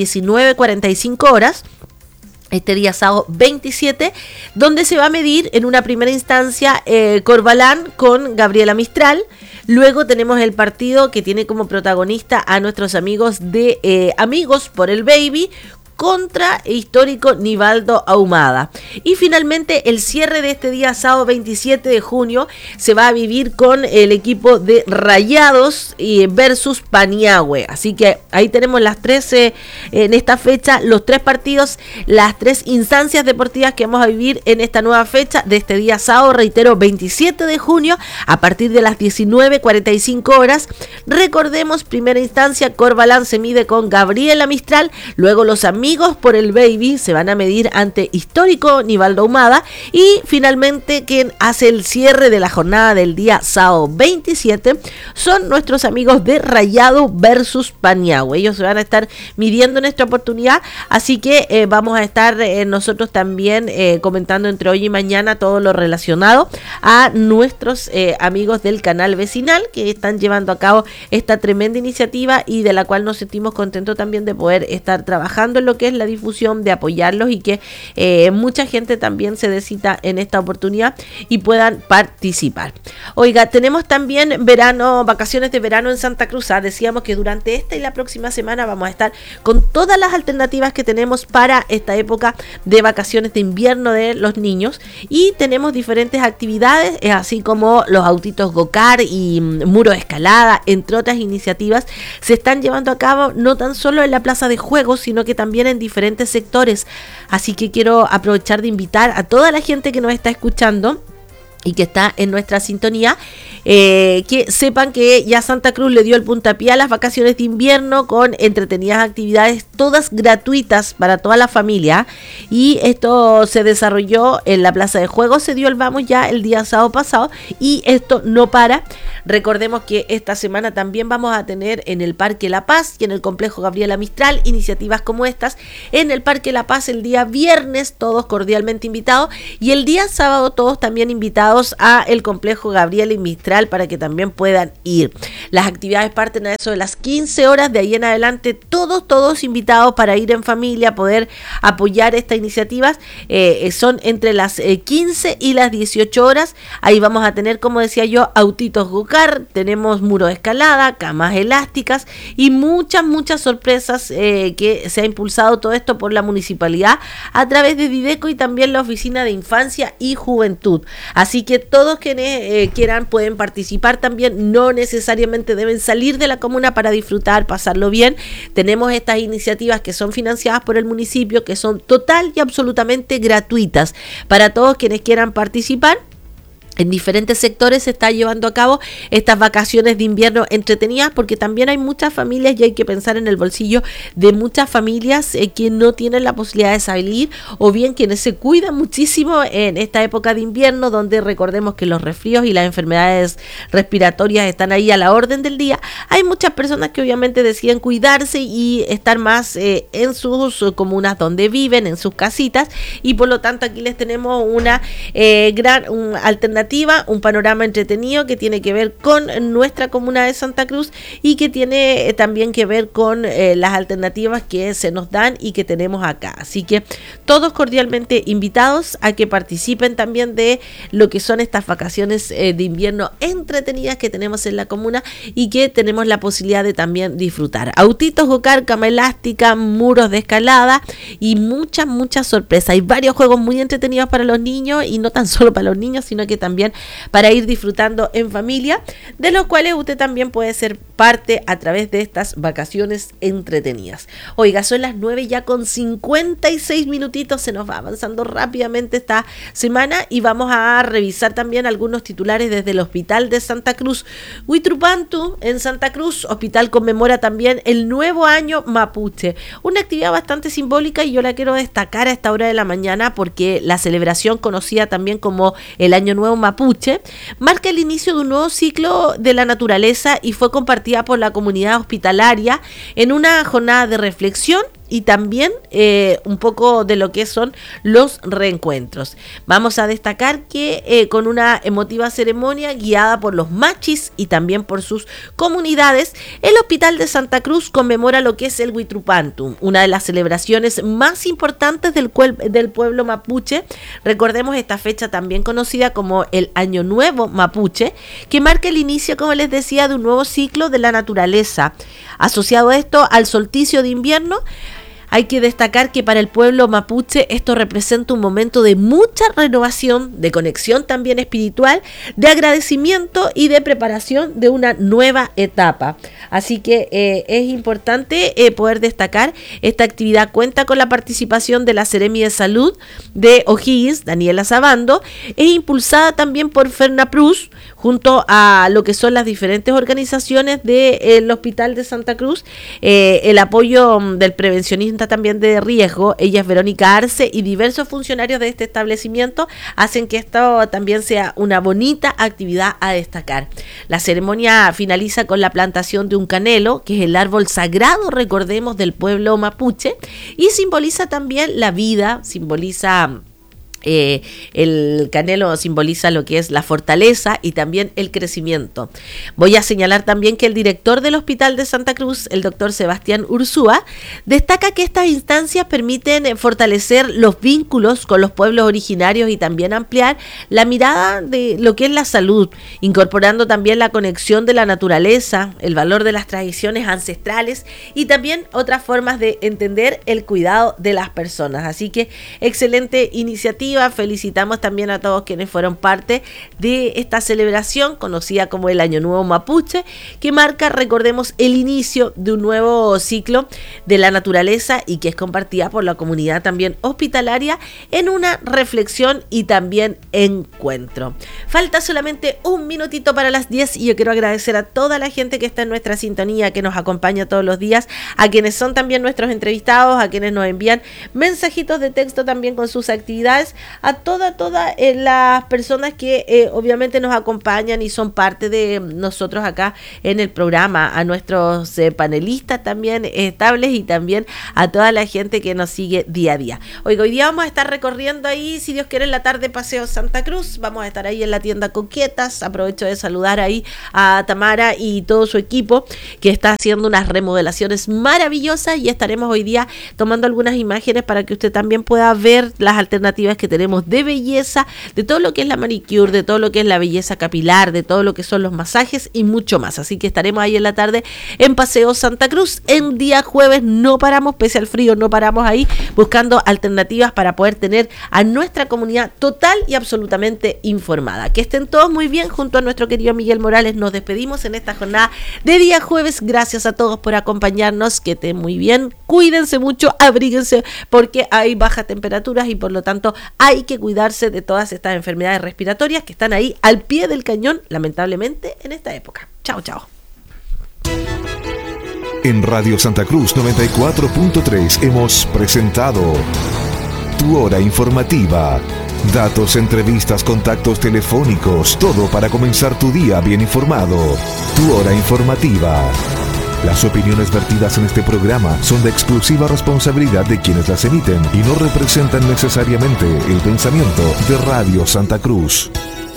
19:45 horas. Este día sábado 27, donde se va a medir en una primera instancia Corbalán con Gabriela Mistral. Luego tenemos el partido que tiene como protagonista a nuestros amigos de Amigos por el Baby contra histórico Nivaldo Ahumada. Y finalmente el cierre de este día sábado 27 de junio se va a vivir con el equipo de Rayados versus Paniagüe. Así que ahí tenemos las 13 en esta fecha, los 3 partidos, las 3 instancias deportivas que vamos a vivir en esta nueva fecha de este día sábado, reitero, 27 de junio a partir de las 19:45 horas. Recordemos, primera instancia, Corbalán se mide con Gabriela Mistral, luego los Amigos por el Baby se van a medir ante histórico Nivaldo Ahumada, y finalmente quien hace el cierre de la jornada del día sábado 27 son nuestros amigos de Rayado versus Paniagüe. Ellos se van a estar midiendo en esta oportunidad, así que vamos a estar nosotros también comentando entre hoy y mañana todo lo relacionado a nuestros amigos del canal vecinal que están llevando a cabo esta tremenda iniciativa y de la cual nos sentimos contentos también de poder estar trabajando en lo lo que es la difusión, de apoyarlos y que mucha gente también se dé cita en esta oportunidad y puedan participar. Oiga, tenemos también vacaciones de verano en Santa Cruz. Decíamos que durante esta y la próxima semana vamos a estar con todas las alternativas que tenemos para esta época de vacaciones de invierno de los niños, y tenemos diferentes actividades, así como los autitos go-kart y muro de escalada, entre otras iniciativas, se están llevando a cabo no tan solo en la plaza de juegos, sino que también en diferentes sectores. Así que quiero aprovechar de invitar a toda la gente que nos está escuchando y que está en nuestra sintonía, que sepan que ya Santa Cruz le dio el puntapié a las vacaciones de invierno con entretenidas actividades, todas gratuitas para toda la familia, y esto se desarrolló en la plaza de juegos, se dio el vamos ya el día sábado pasado, y esto no para. Recordemos que esta semana también vamos a tener en el Parque La Paz y en el Complejo Gabriela Mistral iniciativas como estas. En el Parque La Paz el día viernes todos cordialmente invitados, y el día sábado todos también invitados a el Complejo Gabriela y Mistral para que también puedan ir. Las actividades parten a eso de las 15 horas, de ahí en adelante todos invitados para ir en familia, poder apoyar estas iniciativas. Son entre las 15 y las 18 horas. Ahí vamos a tener, como decía yo, autitos go-kart, tenemos muro de escalada, camas elásticas y muchas sorpresas que se ha impulsado todo esto por la municipalidad a través de Dideco y también la Oficina de Infancia y Juventud. Así que todos quienes quieran pueden participar también, no necesariamente deben salir de la comuna para disfrutar, pasarlo bien. Tenemos estas iniciativas que son financiadas por el municipio, que son total y absolutamente gratuitas para todos quienes quieran participar. En diferentes sectores se está llevando a cabo estas vacaciones de invierno entretenidas, porque también hay muchas familias y hay que pensar en el bolsillo de muchas familias que no tienen la posibilidad de salir, o bien quienes se cuidan muchísimo en esta época de invierno, donde recordemos que los resfríos y las enfermedades respiratorias están ahí a la orden del día. Hay muchas personas que obviamente deciden cuidarse y estar más en sus comunas donde viven, en sus casitas, y por lo tanto aquí les tenemos una gran alternativa, un panorama entretenido que tiene que ver con nuestra comuna de Santa Cruz y que tiene también que ver con las alternativas que se nos dan y que tenemos acá. Así que todos cordialmente invitados a que participen también de lo que son estas vacaciones de invierno entretenidas que tenemos en la comuna y que tenemos la posibilidad de también disfrutar. Autitos go-kart, cama elástica, muros de escalada y muchas sorpresas. Hay varios juegos muy entretenidos para los niños, y no tan solo para los niños, sino que también para ir disfrutando en familia, de los cuales usted también puede ser parte a través de estas vacaciones entretenidas. Oiga, son las 9 ya con 56 minutitos, se nos va avanzando rápidamente esta semana y vamos a revisar también algunos titulares desde el Hospital de Santa Cruz. Huitrupantu en Santa Cruz, hospital conmemora también el nuevo año mapuche, una actividad bastante simbólica, y yo la quiero destacar a esta hora de la mañana porque la celebración, conocida también como el Año Nuevo Mapuche, marca el inicio de un nuevo ciclo de la naturaleza y fue compartida por la comunidad hospitalaria en una jornada de reflexión y también un poco de lo que son los reencuentros. Vamos a destacar que con una emotiva ceremonia guiada por los machis y también por sus comunidades, el Hospital de Santa Cruz conmemora lo que es el Huitrupantu, una de las celebraciones más importantes del pueblo mapuche. Recordemos esta fecha también conocida como el Año Nuevo Mapuche, que marca el inicio, como les decía, de un nuevo ciclo de la naturaleza. Asociado a esto al solsticio de invierno, hay que destacar que para el pueblo mapuche esto representa un momento de mucha renovación, de conexión también espiritual, de agradecimiento y de preparación de una nueva etapa. Así que es importante poder destacar esta actividad. Cuenta con la participación de la Seremi de Salud de O'Higgins, Daniela Sabando, es impulsada también por Ferna Prus, junto a lo que son las diferentes organizaciones del Hospital de Santa Cruz, el apoyo del prevencionista también de riesgo. Ella es Verónica Arce, y diversos funcionarios de este establecimiento hacen que esto también sea una bonita actividad a destacar. La ceremonia finaliza con la plantación de un canelo, que es el árbol sagrado, recordemos, del pueblo mapuche, y simboliza también la vida, simboliza El canelo simboliza lo que es la fortaleza y también el crecimiento. Voy a señalar también que el director del Hospital de Santa Cruz, el doctor Sebastián Ursúa, destaca que estas instancias permiten fortalecer los vínculos con los pueblos originarios y también ampliar la mirada de lo que es la salud, incorporando también la conexión de la naturaleza, el valor de las tradiciones ancestrales y también otras formas de entender el cuidado de las personas. Así que excelente iniciativa. Felicitamos también a todos quienes fueron parte de esta celebración conocida como el Año Nuevo Mapuche, que marca, recordemos, el inicio de un nuevo ciclo de la naturaleza y que es compartida por la comunidad también hospitalaria en una reflexión y también encuentro. Falta solamente un minutito para las 10 y yo quiero agradecer a toda la gente que está en nuestra sintonía, que nos acompaña todos los días, a quienes son también nuestros entrevistados, a quienes nos envían mensajitos de texto también con sus actividades, a todas las personas que obviamente nos acompañan y son parte de nosotros acá en el programa, a nuestros panelistas también estables y también a toda la gente que nos sigue día a día. Oiga, hoy día vamos a estar recorriendo ahí, si Dios quiere, en la tarde Paseo Santa Cruz. Vamos a estar ahí en la tienda Coquetas. Aprovecho de saludar ahí a Tamara y todo su equipo que está haciendo unas remodelaciones maravillosas y estaremos hoy día tomando algunas imágenes para que usted también pueda ver las alternativas que tenemos de belleza, de todo lo que es la manicure, de todo lo que es la belleza capilar, de todo lo que son los masajes y mucho más. Así que estaremos ahí en la tarde en Paseo Santa Cruz. En día jueves no paramos, pese al frío, no paramos ahí buscando alternativas para poder tener a nuestra comunidad total y absolutamente informada. Que estén todos muy bien. Junto a nuestro querido Miguel Morales nos despedimos en esta jornada de día jueves. Gracias a todos por acompañarnos, que estén muy bien, cuídense mucho, abríguense porque hay bajas temperaturas y por lo tanto hay que cuidarse de todas estas enfermedades respiratorias que están ahí al pie del cañón, lamentablemente, en esta época. Chao, chao. En Radio Santa Cruz 94.3 hemos presentado Tu Hora Informativa. Datos, entrevistas, contactos telefónicos, todo para comenzar tu día bien informado. Tu Hora Informativa. Las opiniones vertidas en este programa son de exclusiva responsabilidad de quienes las emiten y no representan necesariamente el pensamiento de Radio Santa Cruz.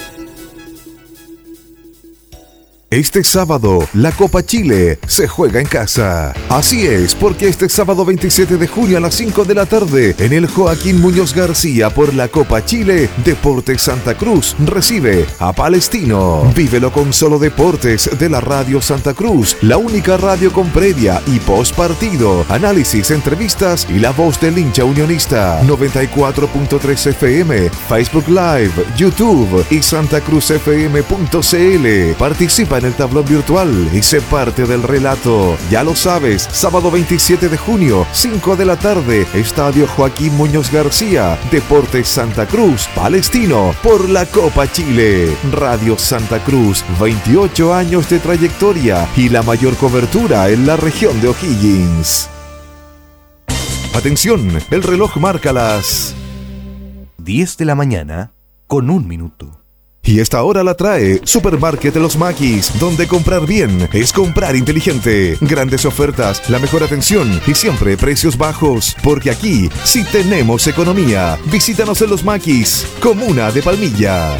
Este sábado, la Copa Chile se juega en casa. Así es, porque este sábado 27 de junio a las 5 de la tarde, en el Joaquín Muñoz García por la Copa Chile, Deportes Santa Cruz recibe a Palestino. Vívelo con Solo Deportes de la Radio Santa Cruz, la única radio con previa y post partido, análisis, entrevistas y la voz del hincha unionista. 94.3 FM, Facebook Live, YouTube y santacruzfm.cl. Participa en el tablón virtual y sé parte del relato. Ya lo sabes, sábado 27 de junio, 5 de la tarde, Estadio Joaquín Muñoz García, Deportes Santa Cruz, Palestino, por la Copa Chile. Radio Santa Cruz, 28 años de trayectoria y la mayor cobertura en la región de O'Higgins. Atención, el reloj marca las 10 de la mañana con 1 minuto. Y esta hora la trae Supermarket de los Maquis, donde comprar bien es comprar inteligente. Grandes ofertas, la mejor atención y siempre precios bajos, porque aquí sí tenemos economía. Visítanos en los Maquis, comuna de Palmilla.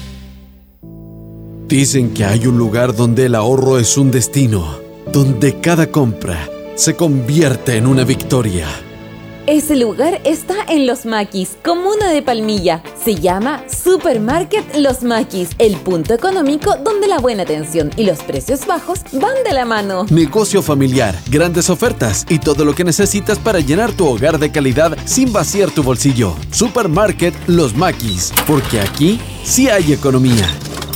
Dicen que hay un lugar donde el ahorro es un destino, donde cada compra se convierte en una victoria. Ese lugar está en Los Maquis, comuna de Palmilla. Se llama Supermarket Los Maquis, el punto económico donde la buena atención y los precios bajos van de la mano. Negocio familiar, grandes ofertas y todo lo que necesitas para llenar tu hogar de calidad sin vaciar tu bolsillo. Supermarket Los Maquis, porque aquí sí hay economía.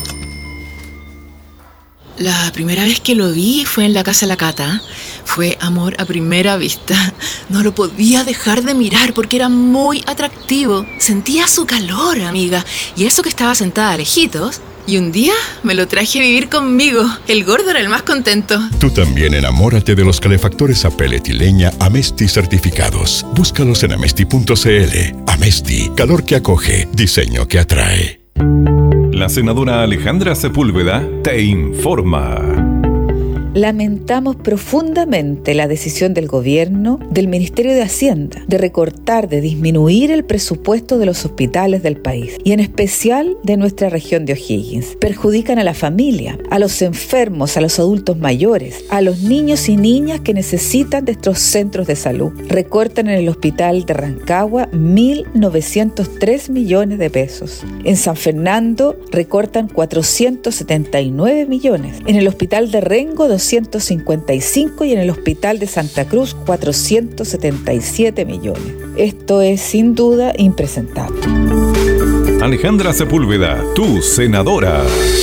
La primera vez que lo vi fue en la casa de la Cata. Fue amor a primera vista. No lo podía dejar de mirar porque era muy atractivo. Sentía su calor, amiga. Y eso que estaba sentada lejitos. Y un día me lo traje a vivir conmigo. El gordo era el más contento. Tú también enamórate de los calefactores a pellet y leña Amesti certificados. Búscalos en amesti.cl. Amesti, calor que acoge, diseño que atrae. La senadora Alejandra Sepúlveda te informa. Lamentamos profundamente la decisión del gobierno, del Ministerio de Hacienda, de recortar, de disminuir el presupuesto de los hospitales del país y en especial de nuestra región de O'Higgins. Perjudican a la familia, a los enfermos, a los adultos mayores, a los niños y niñas que necesitan de estos centros de salud. Recortan en el hospital de Rancagua 1.903 millones de pesos. En San Fernando recortan 479 millones. En el hospital de Rengo 255 y en el hospital de Santa Cruz 477 millones. Esto es sin duda impresentable. Alejandra Sepúlveda, tu senadora.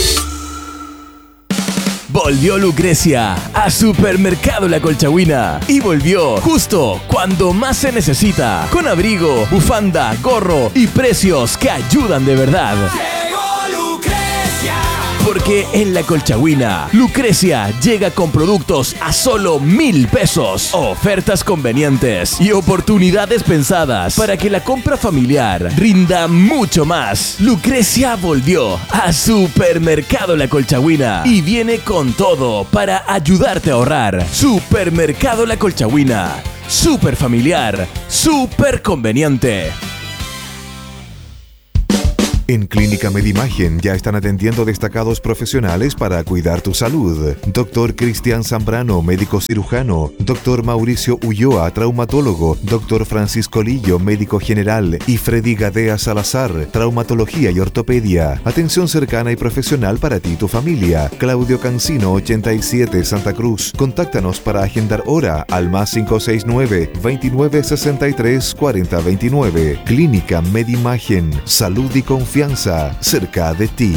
Volvió Lucrecia a Supermercado La Colchagüina y volvió justo cuando más se necesita, con abrigo, bufanda, gorro y precios que ayudan de verdad. Porque en La Colchagüina, Lucrecia llega con productos a solo 1,000 pesos. Ofertas convenientes y oportunidades pensadas para que la compra familiar rinda mucho más. Lucrecia volvió a Supermercado La Colchagüina y viene con todo para ayudarte a ahorrar. Supermercado La Colchagüina. Súper familiar, súper conveniente. En Clínica Medimagen ya están atendiendo destacados profesionales para cuidar tu salud. Dr. Cristian Zambrano, médico cirujano. Dr. Mauricio Ulloa, traumatólogo. Dr. Francisco Lillo, médico general. Y Freddy Gadea Salazar, traumatología y ortopedia. Atención cercana y profesional para ti y tu familia. Claudio Cancino, 87, Santa Cruz. Contáctanos para agendar hora al +569 2963 4029. Clínica Medimagen. Salud y confianza cerca de ti.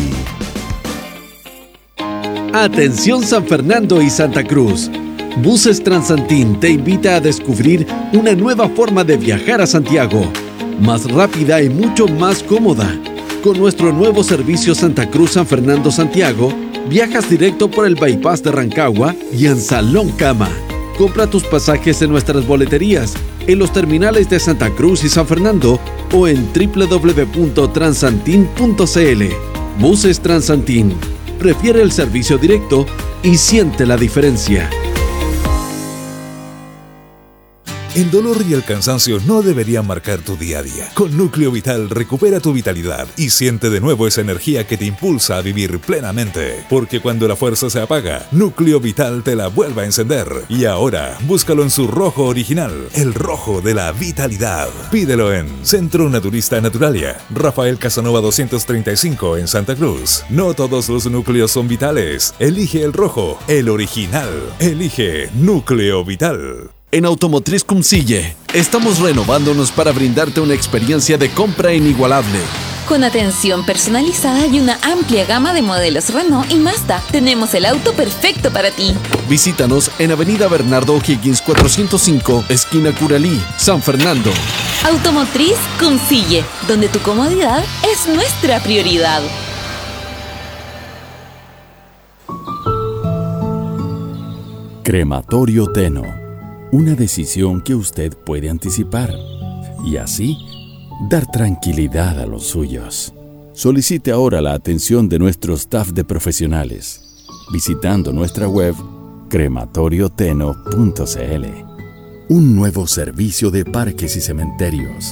Atención San Fernando y Santa Cruz. Buses Transantín te invita a descubrir una nueva forma de viajar a Santiago, más rápida y mucho más cómoda. Con nuestro nuevo servicio Santa Cruz San Fernando Santiago, viajas directo por el bypass de Rancagua y en Salón Cama. Compra tus pasajes en nuestras boleterías, en los terminales de Santa Cruz y San Fernando o en www.transantin.cl. Buses Transantin. Prefiere el servicio directo y siente la diferencia. El dolor y el cansancio no deberían marcar tu día a día. Con Núcleo Vital recupera tu vitalidad y siente de nuevo esa energía que te impulsa a vivir plenamente. Porque cuando la fuerza se apaga, Núcleo Vital te la vuelve a encender. Y ahora, búscalo en su rojo original, el rojo de la vitalidad. Pídelo en Centro Naturista Naturalia, Rafael Casanova 235 en Santa Cruz. No todos los núcleos son vitales. Elige el rojo, el original. Elige Núcleo Vital. En Automotriz Cumcille, estamos renovándonos para brindarte una experiencia de compra inigualable. Con atención personalizada y una amplia gama de modelos Renault y Mazda, tenemos el auto perfecto para ti. Visítanos en Avenida Bernardo O'Higgins 405, esquina Curalí, San Fernando. Automotriz Cumcille, donde tu comodidad es nuestra prioridad. Crematorio Teno. Una decisión que usted puede anticipar y así dar tranquilidad a los suyos. Solicite ahora la atención de nuestro staff de profesionales visitando nuestra web crematorioteno.cl. Un nuevo servicio de parques y cementerios.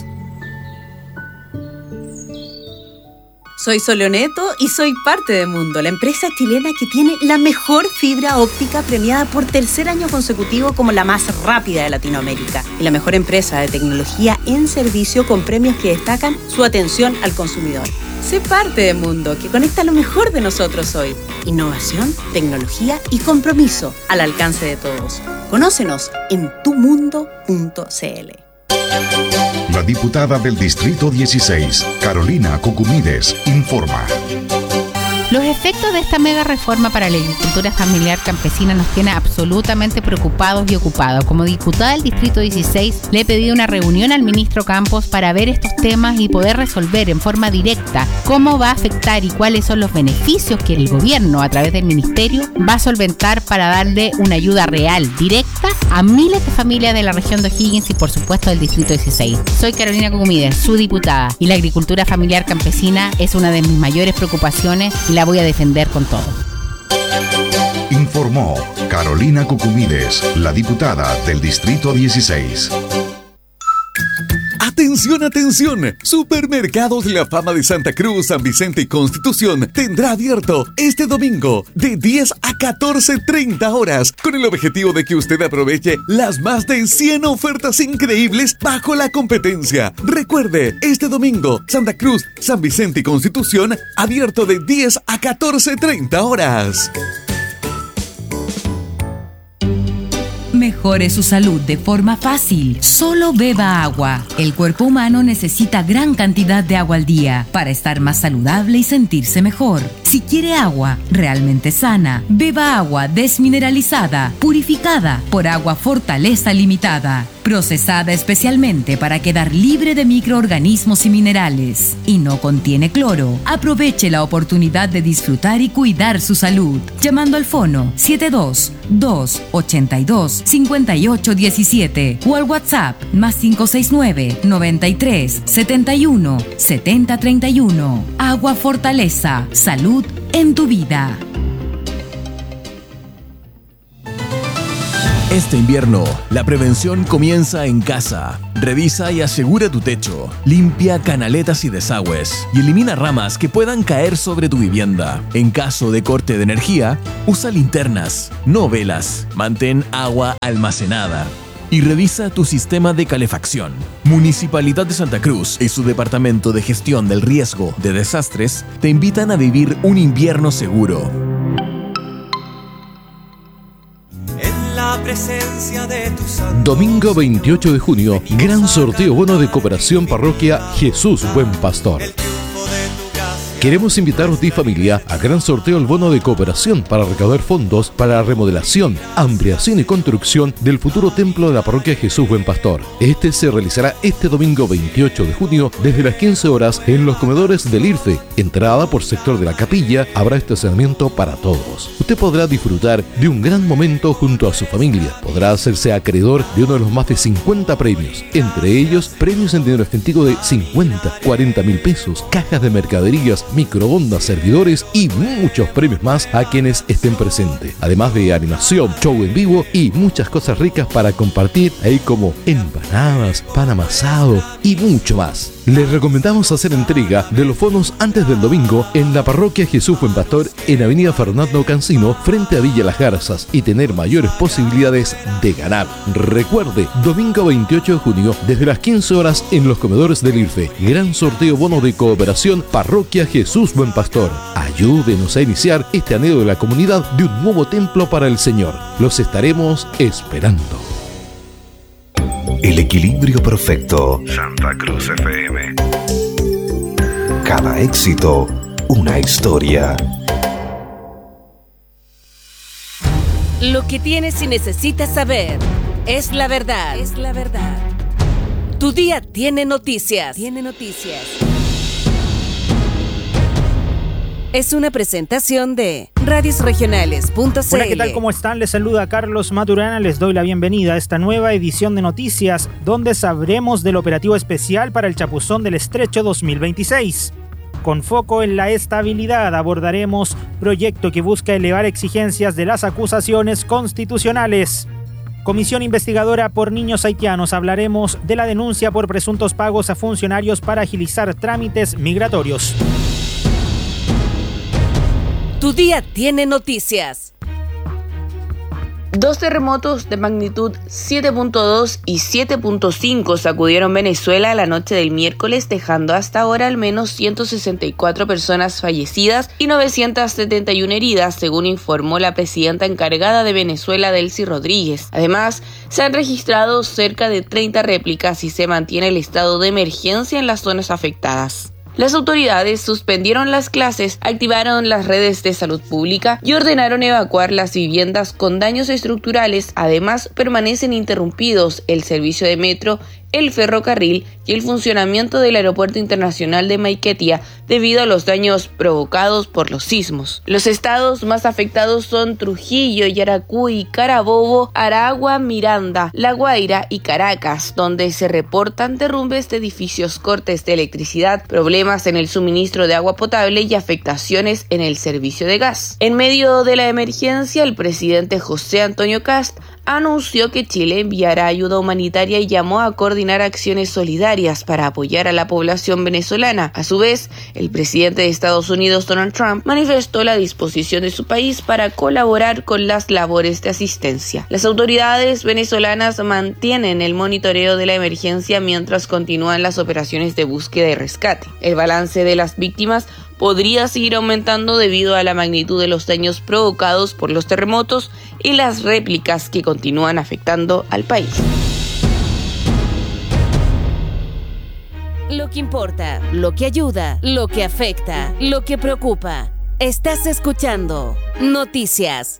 Soy Soloneto y soy parte de Mundo, la empresa chilena que tiene la mejor fibra óptica premiada por tercer año consecutivo como la más rápida de Latinoamérica y la mejor empresa de tecnología en servicio con premios que destacan su atención al consumidor. Sé parte de Mundo, que conecta lo mejor de nosotros hoy. Innovación, tecnología y compromiso al alcance de todos. Conócenos en tumundo.cl. La diputada del Distrito 16, Carolina Cocumides, informa. Los efectos de esta mega reforma para la agricultura familiar campesina nos tiene absolutamente preocupados y ocupados. Como diputada del Distrito 16, le he pedido una reunión al ministro Campos para ver estos temas y poder resolver en forma directa cómo va a afectar y cuáles son los beneficios que el gobierno, a través del ministerio, va a solventar para darle una ayuda real, directa, a miles de familias de la región de O'Higgins y, por supuesto, del Distrito 16. Soy Carolina Cocumides, su diputada, y la agricultura familiar campesina es una de mis mayores preocupaciones y la voy a defender con todo. Informa. Informó Carolina Cucumides, la diputada del Distrito 16. ¡Atención, atención! Supermercados La Fama de Santa Cruz, San Vicente y Constitución tendrá abierto este domingo de 10 a 14:30 horas con el objetivo de que usted aproveche las más de 100 ofertas increíbles bajo la competencia. Recuerde, este domingo, Santa Cruz, San Vicente y Constitución abierto de 10 a 14:30 horas. Mejore su salud de forma fácil. Solo beba agua. El cuerpo humano necesita gran cantidad de agua al día para estar más saludable y sentirse mejor. Si quiere agua realmente sana, beba agua desmineralizada, purificada por Agua Fortaleza Limitada, procesada especialmente para quedar libre de microorganismos y minerales. Y no contiene cloro. Aproveche la oportunidad de disfrutar y cuidar su salud. Llamando al fono 72-282-5817 o al WhatsApp +569 93 71 70 31. Agua Fortaleza. Salud en tu vida. Este invierno, la prevención comienza en casa. Revisa y asegura tu techo. Limpia canaletas y desagües. Y elimina ramas que puedan caer sobre tu vivienda. En caso de corte de energía, usa linternas, no velas. Mantén agua almacenada. Y revisa tu sistema de calefacción. Municipalidad de Santa Cruz y su Departamento de Gestión del Riesgo de Desastres te invitan a vivir un invierno seguro. Domingo 28 de junio, gran sorteo bono de Cooperación Parroquia Jesús Buen Pastor. Queremos invitaros de familia a gran sorteo el bono de cooperación para recaudar fondos para la remodelación, ampliación y construcción del futuro templo de la parroquia Jesús Buen Pastor. Este se realizará este domingo 28 de junio desde las 15 horas en los comedores del IRFE. Entrada por sector de la capilla, habrá estacionamiento para todos. Usted podrá disfrutar de un gran momento junto a su familia. Podrá hacerse acreedor de uno de los más de 50 premios, entre ellos premios en dinero efectivo de 50, 40 mil pesos, cajas de mercaderías, microondas, servidores y muchos premios más a quienes estén presentes. Además de animación, show en vivo y muchas cosas ricas para compartir, ahí como empanadas, pan amasado y mucho más. Les recomendamos hacer entrega de los fondos antes del domingo en la parroquia Jesús Buen Pastor en Avenida Fernando Cancino frente a Villa Las Garzas y tener mayores posibilidades de ganar. Recuerde, domingo 28 de junio desde las 15 horas en los comedores del IRFE. Gran sorteo bono de cooperación Parroquia Jesús Buen Pastor. Ayúdenos a iniciar este anhelo de la comunidad de un nuevo templo para el Señor. Los estaremos esperando. El equilibrio perfecto. Santa Cruz FM. Cada éxito, una historia. Lo que tienes y necesitas saber es la verdad. Es la verdad. Tu día tiene noticias. Tiene noticias. Es una presentación de radiosregionales.cl. Hola, ¿qué tal? ¿Cómo están? Les saluda Carlos Maturana. Les doy la bienvenida a esta nueva edición de noticias, donde sabremos del operativo especial para el Chapuzón del Estrecho 2026. Con foco en la estabilidad, abordaremos proyecto que busca elevar exigencias de las acusaciones constitucionales. Comisión investigadora por niños haitianos. Hablaremos de la denuncia por presuntos pagos a funcionarios para agilizar trámites migratorios. Tu día tiene noticias. 2 terremotos de magnitud 7.2 y 7.5 sacudieron Venezuela la noche del miércoles, dejando hasta ahora al menos 164 personas fallecidas y 971 heridas, según informó la presidenta encargada de Venezuela, Delcy Rodríguez. Además, se han registrado cerca de 30 réplicas y se mantiene el estado de emergencia en las zonas afectadas. Las autoridades suspendieron las clases, activaron las redes de salud pública y ordenaron evacuar las viviendas con daños estructurales. Además, permanecen interrumpidos el servicio de metro el ferrocarril y el funcionamiento del Aeropuerto Internacional de Maiquetía debido a los daños provocados por los sismos. Los estados más afectados son Trujillo, Yaracuy, Carabobo, Aragua, Miranda, La Guaira y Caracas, donde se reportan derrumbes de edificios, cortes de electricidad, problemas en el suministro de agua potable y afectaciones en el servicio de gas. En medio de la emergencia, el presidente José Antonio Kast anunció que Chile enviará ayuda humanitaria y llamó a coordinar acciones solidarias para apoyar a la población venezolana. A su vez, el presidente de Estados Unidos, Donald Trump, manifestó la disposición de su país para colaborar con las labores de asistencia. Las autoridades venezolanas mantienen el monitoreo de la emergencia mientras continúan las operaciones de búsqueda y rescate. El balance de las víctimas podría seguir aumentando debido a la magnitud de los daños provocados por los terremotos y las réplicas que continúan afectando al país. Lo que importa, lo que ayuda, lo que afecta, lo que preocupa. Estás escuchando Noticias.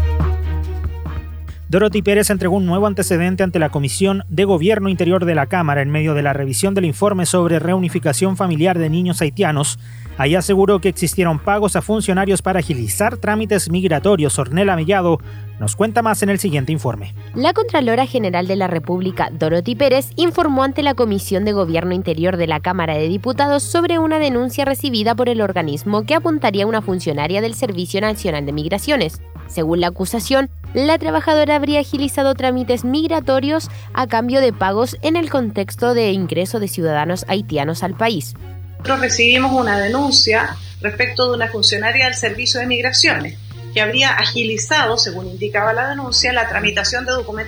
Dorothy Pérez entregó un nuevo antecedente ante la Comisión de Gobierno Interior de la Cámara en medio de la revisión del informe sobre reunificación familiar de niños haitianos. Ahí aseguró que existieron pagos a funcionarios para agilizar trámites migratorios. Ornella Mellado nos cuenta más en el siguiente informe. La Contralora General de la República, Dorothy Pérez, informó ante la Comisión de Gobierno Interior de la Cámara de Diputados sobre una denuncia recibida por el organismo que apuntaría a una funcionaria del Servicio Nacional de Migraciones. Según la acusación, la trabajadora habría agilizado trámites migratorios a cambio de pagos en el contexto de ingreso de ciudadanos haitianos al país. Nosotros recibimos una denuncia respecto de una funcionaria del Servicio de Migraciones que habría agilizado, según indicaba la denuncia, la tramitación de documentos